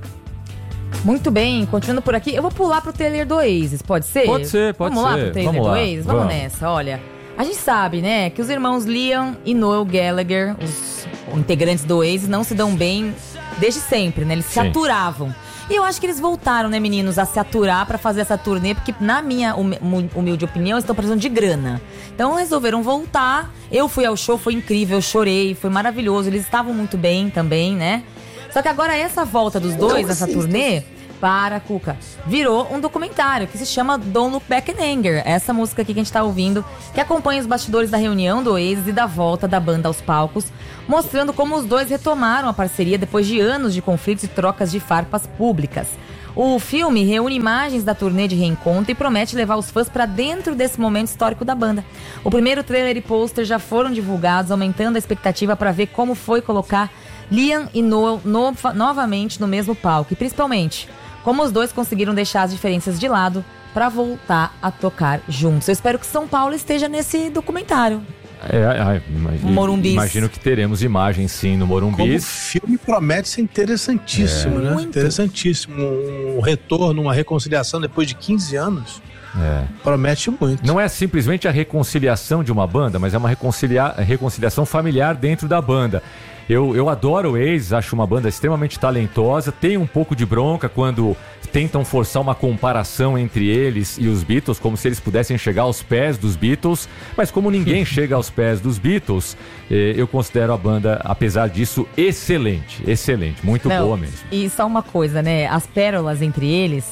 Muito bem, continuando por aqui, eu vou pular pro trailer do Oasis, pode ser? Pode ser. Vamos lá pro trailer do Oasis? Vamos nessa, olha. A gente sabe, né, que os irmãos Liam e Noel Gallagher, os integrantes do Oasis, não se dão bem desde sempre, né? Eles se aturavam. E eu acho que eles voltaram, né, meninos, a se aturar pra fazer essa turnê, porque na minha humilde opinião, eles estão precisando de grana. Então resolveram voltar. Eu fui ao show, foi incrível, eu chorei, foi maravilhoso. Eles estavam muito bem também, né? Só que agora essa volta dos dois, essa turnê, Cuca, virou um documentário que se chama Don't Look Back in Anger. Essa música aqui que a gente tá ouvindo, que acompanha os bastidores da reunião do Oasis e da volta da banda aos palcos, mostrando como os dois retomaram a parceria depois de anos de conflitos e trocas de farpas públicas. O filme reúne imagens da turnê de reencontro e promete levar os fãs para dentro desse momento histórico da banda. O primeiro trailer e pôster já foram divulgados, aumentando a expectativa para ver como foi colocar Liam e Noel novamente no mesmo palco. E principalmente, como os dois conseguiram deixar as diferenças de lado para voltar a tocar juntos. Eu espero que São Paulo esteja nesse documentário. Morumbi. Imagino que teremos imagens sim no Morumbi. Como o filme promete ser interessantíssimo, né? Muito. Interessantíssimo. Um retorno, uma reconciliação depois de 15 anos. Promete muito. Não é simplesmente a reconciliação de uma banda, mas é uma reconciliação familiar dentro da banda. Eu adoro o Oasis, acho uma banda extremamente talentosa. Tenho um pouco de bronca quando tentam forçar uma comparação entre eles e os Beatles, como se eles pudessem chegar aos pés dos Beatles. Mas como ninguém chega aos pés dos Beatles, eu considero a banda, apesar disso, excelente, muito boa mesmo. E só uma coisa, né? As pérolas entre eles...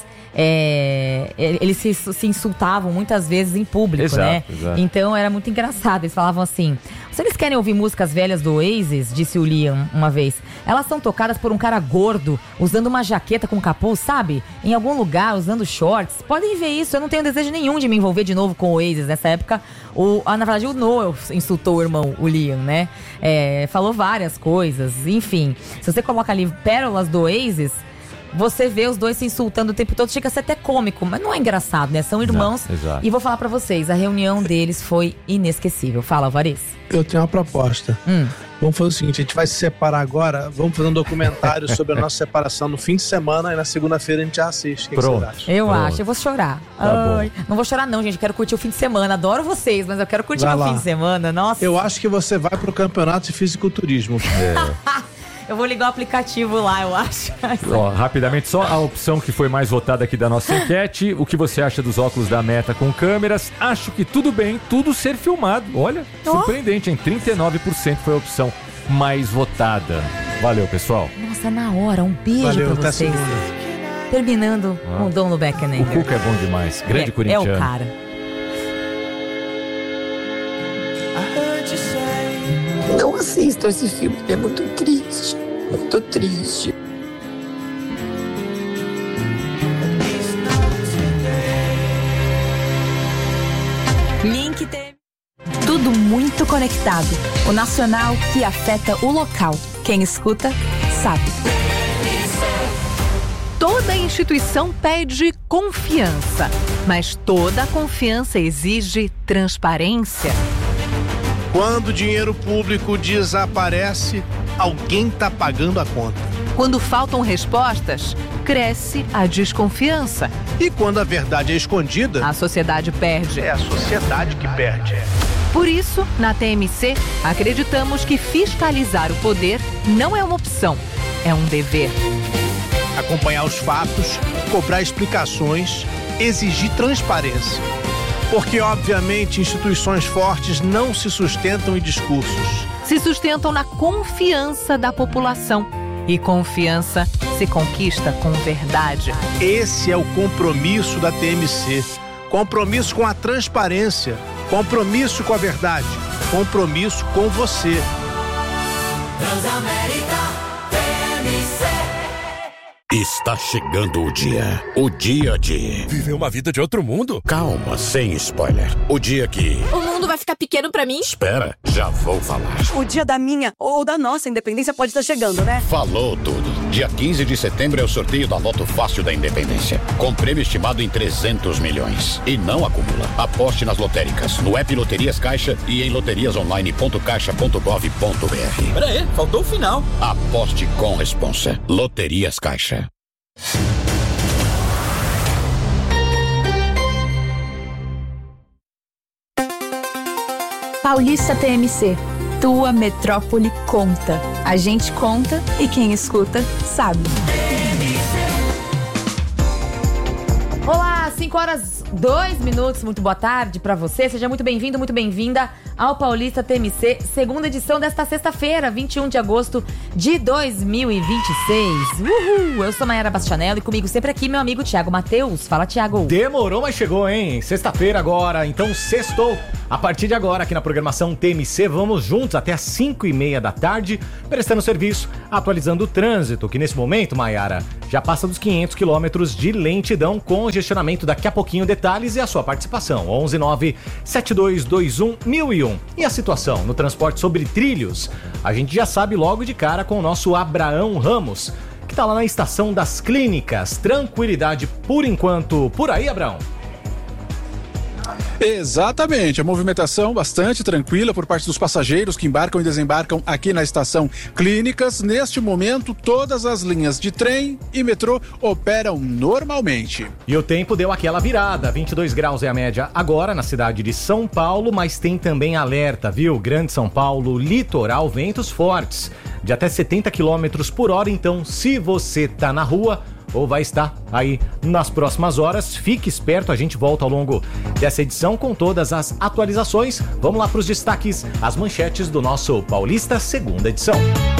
eles se insultavam muitas vezes em público, né? Exato. Então era muito engraçado. Eles falavam assim: se eles querem ouvir músicas velhas do Oasis, disse o Liam uma vez, elas são tocadas por um cara gordo, usando uma jaqueta com capuz, sabe? Em algum lugar, usando shorts. Podem ver isso, eu não tenho desejo nenhum de me envolver de novo com o Oasis. Nessa época, na verdade, o Noel insultou o irmão, o Liam, né? Falou várias coisas, enfim. Se você coloca ali pérolas do Oasis, você vê os dois se insultando o tempo todo, chega a ser até cômico, mas não é engraçado, né? São irmãos. Exato. E vou falar pra vocês, a reunião deles foi inesquecível. Fala, Alvarez. Eu tenho uma proposta. Vamos fazer o seguinte, a gente vai se separar agora, vamos fazer um documentário sobre a nossa separação no fim de semana e na segunda-feira a gente já assiste. O que você acha? Eu acho, eu vou chorar. Tá não vou chorar não, gente, eu quero curtir o fim de semana. Adoro vocês, mas eu quero curtir o fim de semana, nossa. Eu acho que você vai pro campeonato de fisiculturismo. Eu vou ligar o aplicativo lá, eu acho. Rapidamente, só a opção que foi mais votada aqui da nossa enquete. O que você acha dos óculos da Meta com câmeras? Acho que tudo bem, tudo ser filmado. Olha, surpreendente, hein? 39% foi a opção mais votada. Valeu, pessoal. Nossa, na hora, um beijo pra vocês. Terminando com o Don't Look Back in Anger. O Cuca é bom demais, grande corintiano. É o cara. Não assistam esse filme, é muito triste. Muito triste. Link TV. Tudo muito conectado. O nacional que afeta o local. Quem escuta, sabe. Toda instituição pede confiança, mas toda confiança exige transparência. Quando o dinheiro público desaparece, alguém está pagando a conta. Quando faltam respostas, cresce a desconfiança. E quando a verdade é escondida, a sociedade perde. É a sociedade que perde. Por isso, na TMC, acreditamos que fiscalizar o poder não é uma opção, é um dever. Acompanhar os fatos, cobrar explicações, exigir transparência. Porque, obviamente, instituições fortes não se sustentam em discursos. Se sustentam na confiança da população. E confiança se conquista com verdade. Esse é o compromisso da TMC. Compromisso com a transparência. Compromisso com a verdade. Compromisso com você. Transamérica TMC. Está chegando o dia de... Viver uma vida de outro mundo? Calma, sem spoiler. O dia que... O mundo vai ficar pequeno pra mim? Espera, já vou falar. O dia da minha ou da nossa independência pode estar chegando, né? Falou tudo. Dia 15 de setembro é o sorteio da Loto Fácil da Independência. Com prêmio estimado em 300 milhões. E não acumula. Aposte nas lotéricas, no app Loterias Caixa e em loteriasonline.caixa.gov.br. Pera aí, faltou o final. Aposte com responsa. Loterias Caixa. Paulista TMC. Tua metrópole conta. A gente conta e quem escuta sabe. Olá, 5h02, muito boa tarde pra você. Seja muito bem-vindo, muito bem-vinda ao Paulista TMC, segunda edição desta sexta-feira, 21 de agosto de 2026. Uhul! Eu sou Mayara Bastianello e comigo sempre aqui meu amigo Thiago Matheus. Fala, Thiago. Demorou, mas chegou, hein? Sexta-feira agora, então sextou. A partir de agora, aqui na programação TMC, vamos juntos até às 5h30 da tarde, prestando serviço, atualizando o trânsito, que nesse momento, Mayara, já passa dos 500 quilômetros de lentidão, congestionamento. Daqui a pouquinho, detalhes e a sua participação. 119-7221-1001. E a situação no transporte sobre trilhos? A gente já sabe logo de cara com o nosso Abraão Ramos, que tá lá na Estação das Clínicas. Tranquilidade por enquanto. Por aí, Abraão? Exatamente, a movimentação bastante tranquila por parte dos passageiros que embarcam e desembarcam aqui na Estação Clínicas. Neste momento, todas as linhas de trem e metrô operam normalmente. E o tempo deu aquela virada, 22 graus é a média agora na cidade de São Paulo, mas tem também alerta, viu? Grande São Paulo, litoral, ventos fortes, de até 70 km por hora, então se você tá na rua ou vai estar aí nas próximas horas, fique esperto, a gente volta ao longo dessa edição com todas as atualizações. Vamos lá para os destaques, as manchetes do nosso Paulista, segunda edição.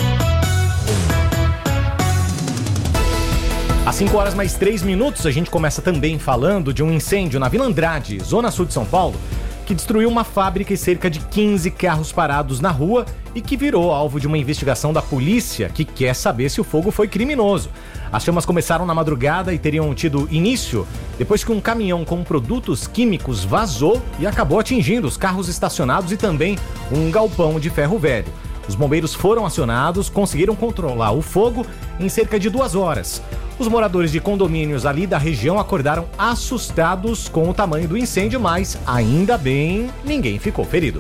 Às 5h mais 3, a gente começa também falando de um incêndio na Vila Andrade, zona sul de São Paulo, que destruiu uma fábrica e cerca de 15 carros parados na rua e que virou alvo de uma investigação da polícia que quer saber se o fogo foi criminoso. As chamas começaram na madrugada e teriam tido início depois que um caminhão com produtos químicos vazou e acabou atingindo os carros estacionados e também um galpão de ferro velho. Os bombeiros foram acionados, conseguiram controlar o fogo em cerca de 2 horas. Os moradores de condomínios ali da região acordaram assustados com o tamanho do incêndio, mas ainda bem, ninguém ficou ferido.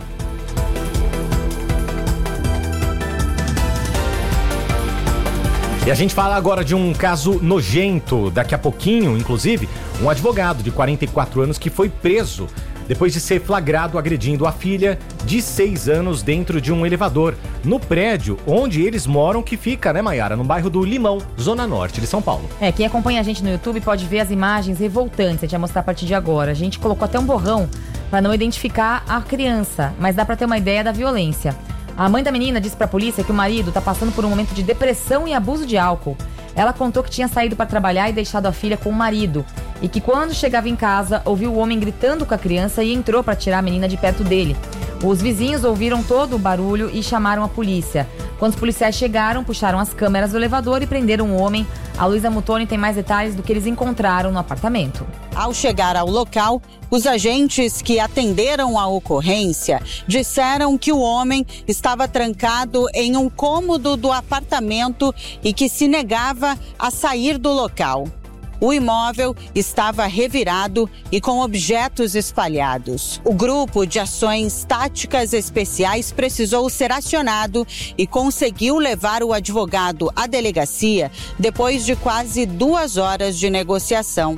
E a gente fala agora de um caso nojento. Daqui a pouquinho, inclusive, um advogado de 44 anos que foi preso depois de ser flagrado agredindo a filha de 6 anos dentro de um elevador no prédio onde eles moram, que fica, né, Mayara, no bairro do Limão, zona norte de São Paulo. Quem acompanha a gente no YouTube pode ver as imagens revoltantes, a gente vai mostrar a partir de agora. A gente colocou até um borrão para não identificar a criança, mas dá para ter uma ideia da violência. A mãe da menina disse pra polícia que o marido tá passando por um momento de depressão e abuso de álcool. Ela contou que tinha saído para trabalhar e deixado a filha com o marido. E que quando chegava em casa, ouviu o homem gritando com a criança e entrou para tirar a menina de perto dele. Os vizinhos ouviram todo o barulho e chamaram a polícia. Quando os policiais chegaram, puxaram as câmeras do elevador e prenderam o homem. A Luísa Mutoni tem mais detalhes do que eles encontraram no apartamento. Ao chegar ao local, os agentes que atenderam a ocorrência disseram que o homem estava trancado em um cômodo do apartamento e que se negava a sair do local. O imóvel estava revirado e com objetos espalhados. O grupo de ações táticas especiais precisou ser acionado e conseguiu levar o advogado à delegacia depois de quase 2 horas de negociação.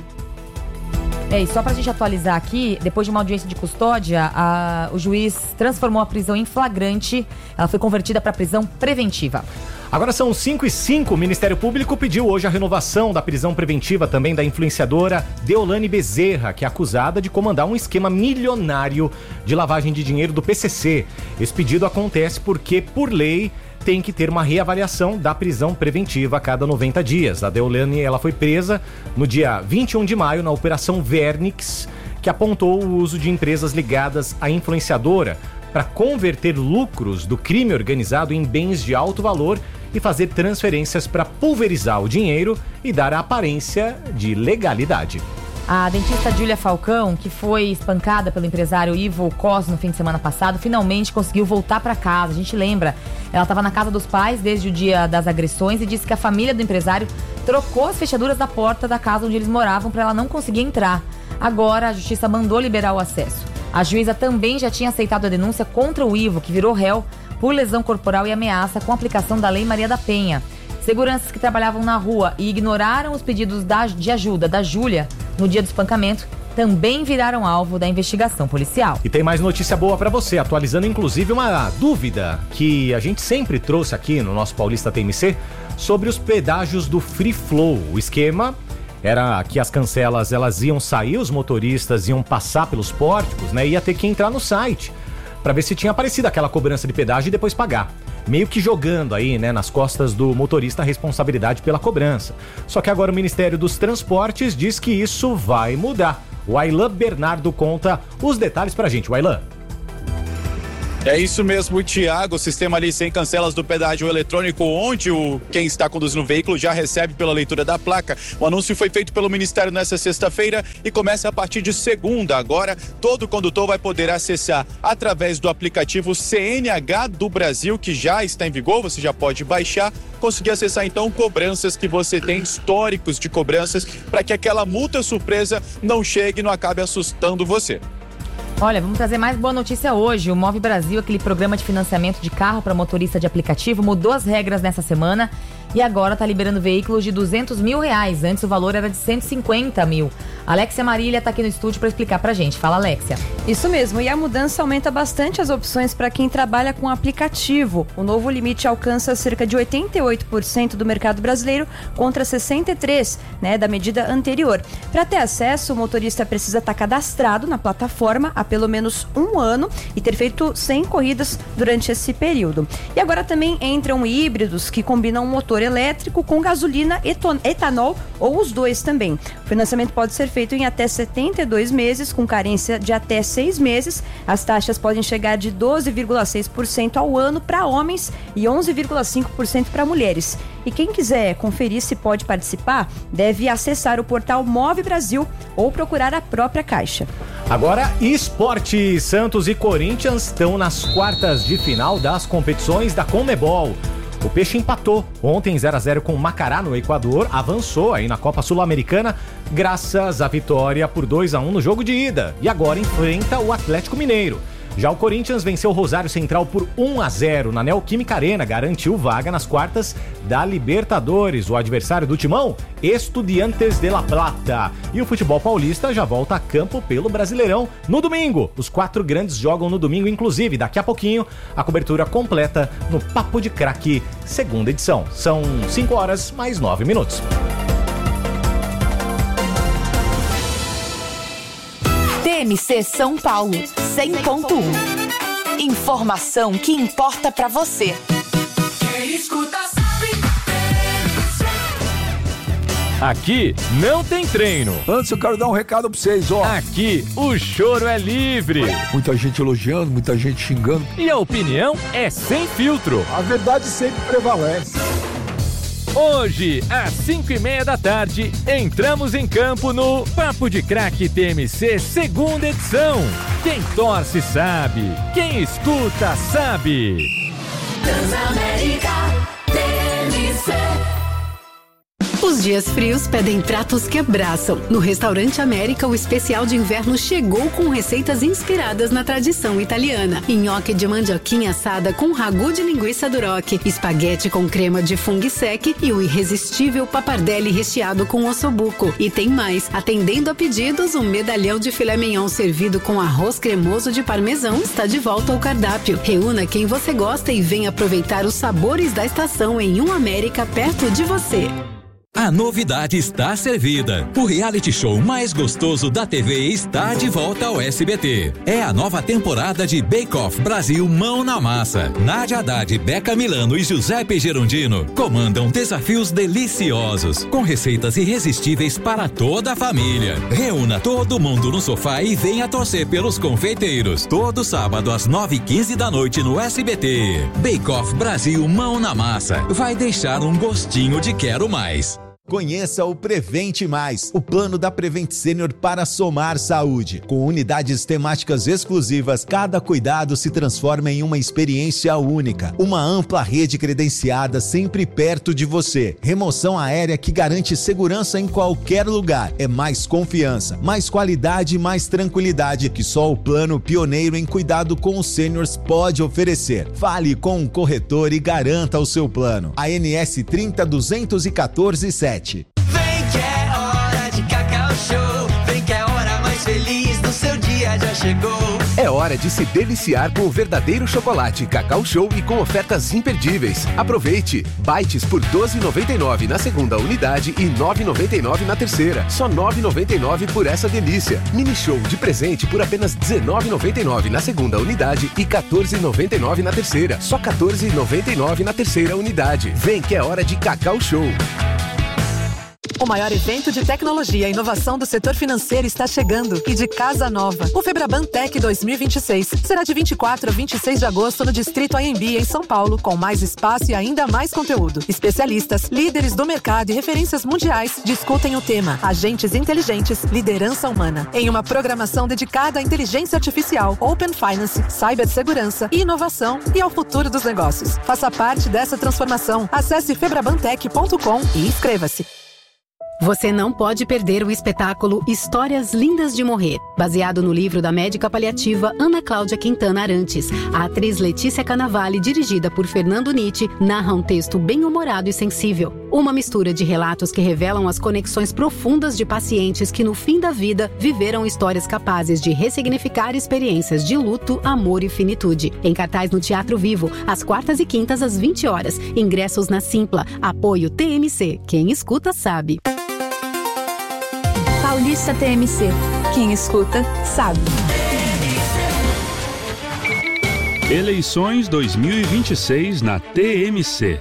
E só pra gente atualizar aqui, depois de uma audiência de custódia, o juiz transformou a prisão em flagrante. Ela foi convertida para prisão preventiva. Agora são 5h05, o Ministério Público pediu hoje a renovação da prisão preventiva também da influenciadora Deolane Bezerra, que é acusada de comandar um esquema milionário de lavagem de dinheiro do PCC. Esse pedido acontece porque, por lei, tem que ter uma reavaliação da prisão preventiva a cada 90 dias. A Deolane, ela foi presa no dia 21 de maio na Operação Vernix, que apontou o uso de empresas ligadas à influenciadora para converter lucros do crime organizado em bens de alto valor e fazer transferências para pulverizar o dinheiro e dar a aparência de legalidade. A dentista Júlia Falcão, que foi espancada pelo empresário Ivo Cos no fim de semana passado, finalmente conseguiu voltar para casa. A gente lembra, ela estava na casa dos pais desde o dia das agressões e disse que a família do empresário trocou as fechaduras da porta da casa onde eles moravam para ela não conseguir entrar. Agora a justiça mandou liberar o acesso. A juíza também já tinha aceitado a denúncia contra o Ivo, que virou réu por lesão corporal e ameaça com a aplicação da Lei Maria da Penha. Seguranças que trabalhavam na rua e ignoraram os pedidos de ajuda da Júlia no dia do espancamento também viraram alvo da investigação policial. E tem mais notícia boa pra você, atualizando inclusive uma dúvida que a gente sempre trouxe aqui no nosso Paulista TMC sobre os pedágios do Free Flow. O esquema era que as cancelas elas iam sair, os motoristas iam passar pelos pórticos, né? Ia ter que entrar no site para ver se tinha aparecido aquela cobrança de pedágio e depois pagar. Meio que jogando aí, né, nas costas do motorista a responsabilidade pela cobrança. Só que agora o Ministério dos Transportes diz que isso vai mudar. O Aylan Bernardo conta os detalhes pra gente. O Aylan. É isso mesmo, Thiago, o sistema ali sem cancelas do pedágio eletrônico, onde quem está conduzindo o veículo já recebe pela leitura da placa. O anúncio foi feito pelo Ministério nesta sexta-feira e começa a partir de segunda. Agora, todo condutor vai poder acessar através do aplicativo CNH do Brasil, que já está em vigor, você já pode baixar, conseguir acessar então cobranças que você tem, históricos de cobranças, para que aquela multa surpresa não chegue e não acabe assustando você. Olha, vamos trazer mais boa notícia hoje. O Move Brasil, aquele programa de financiamento de carro para motorista de aplicativo, mudou as regras nessa semana e agora está liberando veículos de R$200 mil. Antes o valor era de 150 mil. Alexia Marília está aqui no estúdio para explicar pra gente. Fala, Alexia. Isso mesmo, e a mudança aumenta bastante as opções para quem trabalha com aplicativo. O novo limite alcança cerca de 88% do mercado brasileiro contra 63%, da medida anterior. Para ter acesso, o motorista precisa estar cadastrado na plataforma há pelo menos um ano e ter feito 100 corridas durante esse período. E agora também entram híbridos que combinam um motor elétrico com gasolina, etanol ou os dois também. O financiamento pode ser feito em até 72 meses, com carência de até 6 meses. As taxas podem chegar de 12,6% ao ano para homens e 11,5% para mulheres. E quem quiser conferir se pode participar, deve acessar o portal Move Brasil ou procurar a própria Caixa. Agora, esporte. Santos e Corinthians estão nas quartas de final das competições da Conmebol. O Peixe empatou ontem 0-0 com o Macará no Equador, avançou aí na Copa Sul-Americana graças à vitória por 2-1 no jogo de ida e agora enfrenta o Atlético Mineiro. Já o Corinthians venceu o Rosário Central por 1-0 na Neoquímica Arena, garantiu vaga nas quartas da Libertadores. O adversário do Timão, Estudiantes de La Plata. E o futebol paulista já volta a campo pelo Brasileirão no domingo. Os 4 grandes jogam no domingo, inclusive. Daqui a pouquinho, a cobertura completa no Papo de Craque, segunda edição. São 5 horas mais 9 minutos. TMC São Paulo, 100.1. Informação que importa pra você. Quem escuta sabe. Aqui não tem treino. Antes eu quero dar um recado pra vocês, ó. Aqui o choro é livre. Muita gente elogiando, muita gente xingando. E a opinião é sem filtro. A verdade sempre prevalece. Hoje, às 5:30 da tarde, entramos em campo no Papo de Craque TMC, segunda edição. Quem torce sabe, quem escuta sabe. Transamérica TMC. Os dias frios pedem pratos que abraçam. No Restaurante América, o especial de inverno chegou com receitas inspiradas na tradição italiana. Nhoque de mandioquinha assada com ragu de linguiça duroc, espaguete com crema de funghi sec e o irresistível pappardelle recheado com ossobuco. E tem mais, atendendo a pedidos, um medalhão de filé mignon servido com arroz cremoso de parmesão está de volta ao cardápio. Reúna quem você gosta e venha aproveitar os sabores da estação em um América perto de você. A novidade está servida. O reality show mais gostoso da TV está de volta ao SBT. É a nova temporada de Bake Off Brasil Mão na Massa. Nádia Haddad, Beca Milano e Giuseppe Gerondino comandam desafios deliciosos, com receitas irresistíveis para toda a família. Reúna todo mundo no sofá e venha torcer pelos confeiteiros. Todo sábado às 9:15 da noite no SBT. Bake Off Brasil Mão na Massa. Vai deixar um gostinho de quero mais. Conheça o Prevente Mais, o plano da Prevent Senior para somar saúde. Com unidades temáticas exclusivas, cada cuidado se transforma em uma experiência única. Uma ampla rede credenciada sempre perto de você. Remoção aérea que garante segurança em qualquer lugar. É mais confiança, mais qualidade e mais tranquilidade que só o plano pioneiro em cuidado com os sêniors pode oferecer. Fale com um corretor e garanta o seu plano. ANS 302147. Vem que é hora de Cacau Show, vem que é hora mais feliz. chegou. É hora de se deliciar com o verdadeiro chocolate Cacau Show e com ofertas imperdíveis. Aproveite! Bites por R$ 12,99 na segunda unidade e R$ 9,99 na terceira. Só R$ 9,99 por essa delícia. Mini Show de presente por apenas R$ 19,99 na segunda unidade e R$ 14,99 na terceira. Só R$ 14,99 na terceira unidade. Vem que é hora de Cacau Show. O maior evento de tecnologia e inovação do setor financeiro está chegando e de casa nova. O Febraban Tech 2026 será de 24 a 26 de agosto no Distrito AMB, em São Paulo, com mais espaço e ainda mais conteúdo. Especialistas, líderes do mercado e referências mundiais discutem o tema Agentes Inteligentes, Liderança Humana, em uma programação dedicada à inteligência artificial, Open Finance, cibersegurança e inovação e ao futuro dos negócios. Faça parte dessa transformação. Acesse febrabantech.com e inscreva-se. Você não pode perder o espetáculo Histórias Lindas de Morrer. Baseado no livro da médica paliativa Ana Cláudia Quintana Arantes, a atriz Letícia Cannavale, dirigida por Fernando Nietzsche, narra um texto bem-humorado e sensível. Uma mistura de relatos que revelam as conexões profundas de pacientes que, no fim da vida, viveram histórias capazes de ressignificar experiências de luto, amor e finitude. Em cartaz no Teatro Vivo, às quartas e quintas, às 20 horas. Ingressos na Simpla. Apoio TMC. Quem escuta, sabe. Paulista TMC. Quem escuta, sabe. Eleições 2026 na TMC.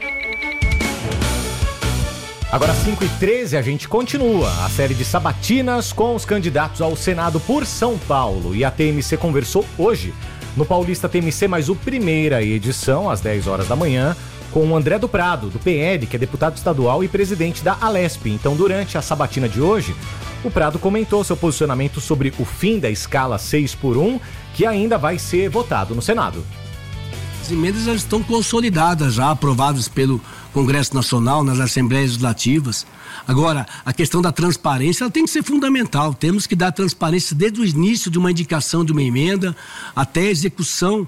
Agora 5h13, a gente continua a série de sabatinas com os candidatos ao Senado por São Paulo. E a TMC conversou hoje no Paulista TMC, mais o primeira edição, às 10 horas da manhã, com o André do Prado, do PL, que é deputado estadual e presidente da Alesp. Então, durante a sabatina de hoje, o Prado comentou seu posicionamento sobre o fim da escala 6x1, que ainda vai ser votado no Senado. As emendas já estão consolidadas, já aprovadas pelo Congresso Nacional, nas Assembleias Legislativas. Agora, a questão da transparência ela tem que ser fundamental. Temos que dar transparência desde o início de uma indicação de uma emenda até a execução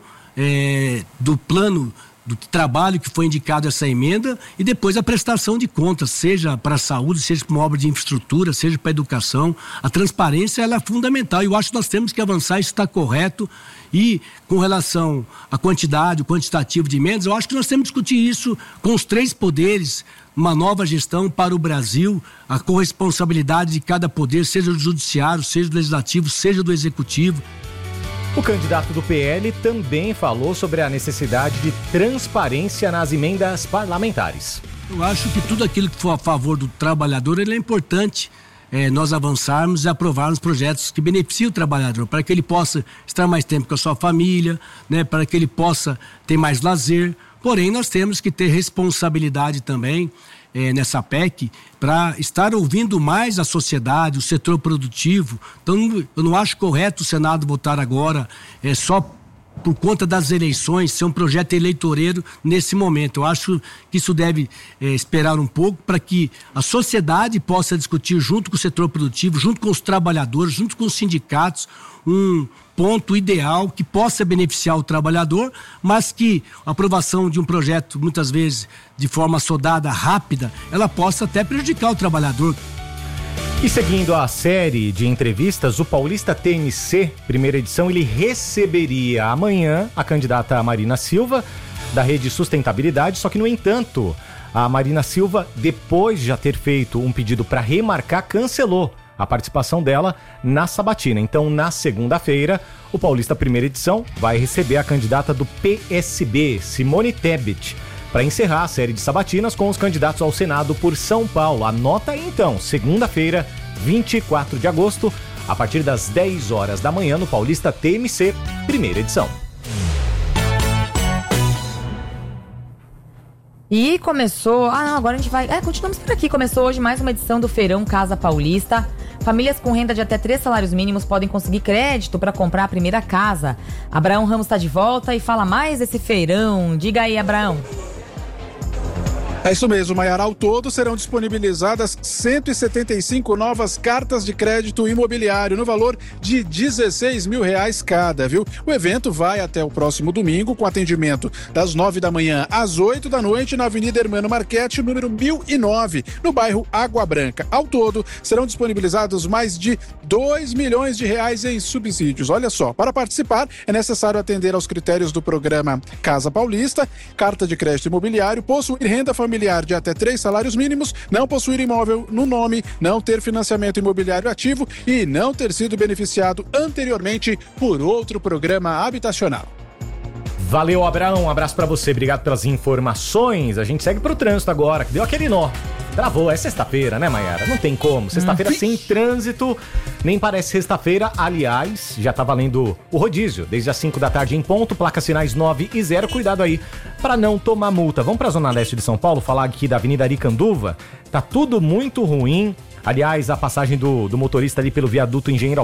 do plano do trabalho que foi indicado essa emenda e depois a prestação de contas, seja para a saúde, seja para uma obra de infraestrutura, seja para a educação. A transparência ela é fundamental e eu acho que nós temos que avançar, isso está correto. E com relação à quantidade, o quantitativo de emendas, eu acho que nós temos que discutir isso com os três poderes, uma nova gestão para o Brasil, a corresponsabilidade de cada poder, seja do judiciário, seja do legislativo, seja do executivo. O candidato do PL também falou sobre a necessidade de transparência nas emendas parlamentares. Eu acho que tudo aquilo que for a favor do trabalhador, ele é importante. Nós avançarmos e aprovarmos projetos que beneficiem o trabalhador, para que ele possa estar mais tempo com a sua família, né, para que ele possa ter mais lazer. Porém, nós temos que ter responsabilidade também nessa PEC para estar ouvindo mais a sociedade, o setor produtivo. Então, eu não acho correto o Senado votar agora só por conta das eleições, ser um projeto eleitoreiro nesse momento. Eu acho que isso deve esperar um pouco para que a sociedade possa discutir junto com o setor produtivo, junto com os trabalhadores, junto com os sindicatos, um ponto ideal que possa beneficiar o trabalhador, mas que a aprovação de um projeto, muitas vezes de forma assodada, rápida, ela possa até prejudicar o trabalhador. E seguindo a série de entrevistas, o Paulista TMC, primeira edição, ele receberia amanhã a candidata Marina Silva, da Rede Sustentabilidade, só que, no entanto, a Marina Silva, depois de já ter feito um pedido para remarcar, cancelou a participação dela na sabatina. Então, na segunda-feira, o Paulista primeira edição vai receber a candidata do PSB, Simone Tebet, para encerrar a série de sabatinas com os candidatos ao Senado por São Paulo. Anota aí então, segunda-feira, 24 de agosto, a partir das 10 horas da manhã no Paulista TMC, primeira edição. E começou... agora a gente vai... continuamos por aqui. Começou hoje mais uma edição do Feirão Casa Paulista. Famílias com renda de até 3 salários mínimos podem conseguir crédito para comprar a primeira casa. Abraão Ramos está de volta e fala mais desse feirão. Diga aí, Abraão. É isso mesmo, Maiara. Ao todo serão disponibilizadas 175 novas cartas de crédito imobiliário no valor de R$16 mil cada, viu? O evento vai até o próximo domingo com atendimento das 9 da manhã às 8 da noite na Avenida Hermano Marchetti, número 1009, no bairro Água Branca. Ao todo serão disponibilizados mais de R$2 milhões em subsídios. Olha só, para participar é necessário atender aos critérios do programa Casa Paulista, carta de crédito imobiliário, possuir renda familiar de até 3 salários mínimos, não possuir imóvel no nome, não ter financiamento imobiliário ativo e não ter sido beneficiado anteriormente por outro programa habitacional. Valeu, Abraão, um abraço pra você, obrigado pelas informações. A gente segue pro trânsito agora, que deu aquele nó. Travou, é sexta-feira, né, Maiara? Não tem como, sexta-feira sem trânsito, nem parece sexta-feira. Aliás, já tá valendo o rodízio, desde as 5 da tarde em ponto, placas sinais 9 e 0, cuidado aí pra não tomar multa. Vamos pra Zona Leste de São Paulo, falar aqui da Avenida Aricanduva, tá tudo muito ruim. Aliás, a passagem do motorista ali pelo viaduto Engenheiro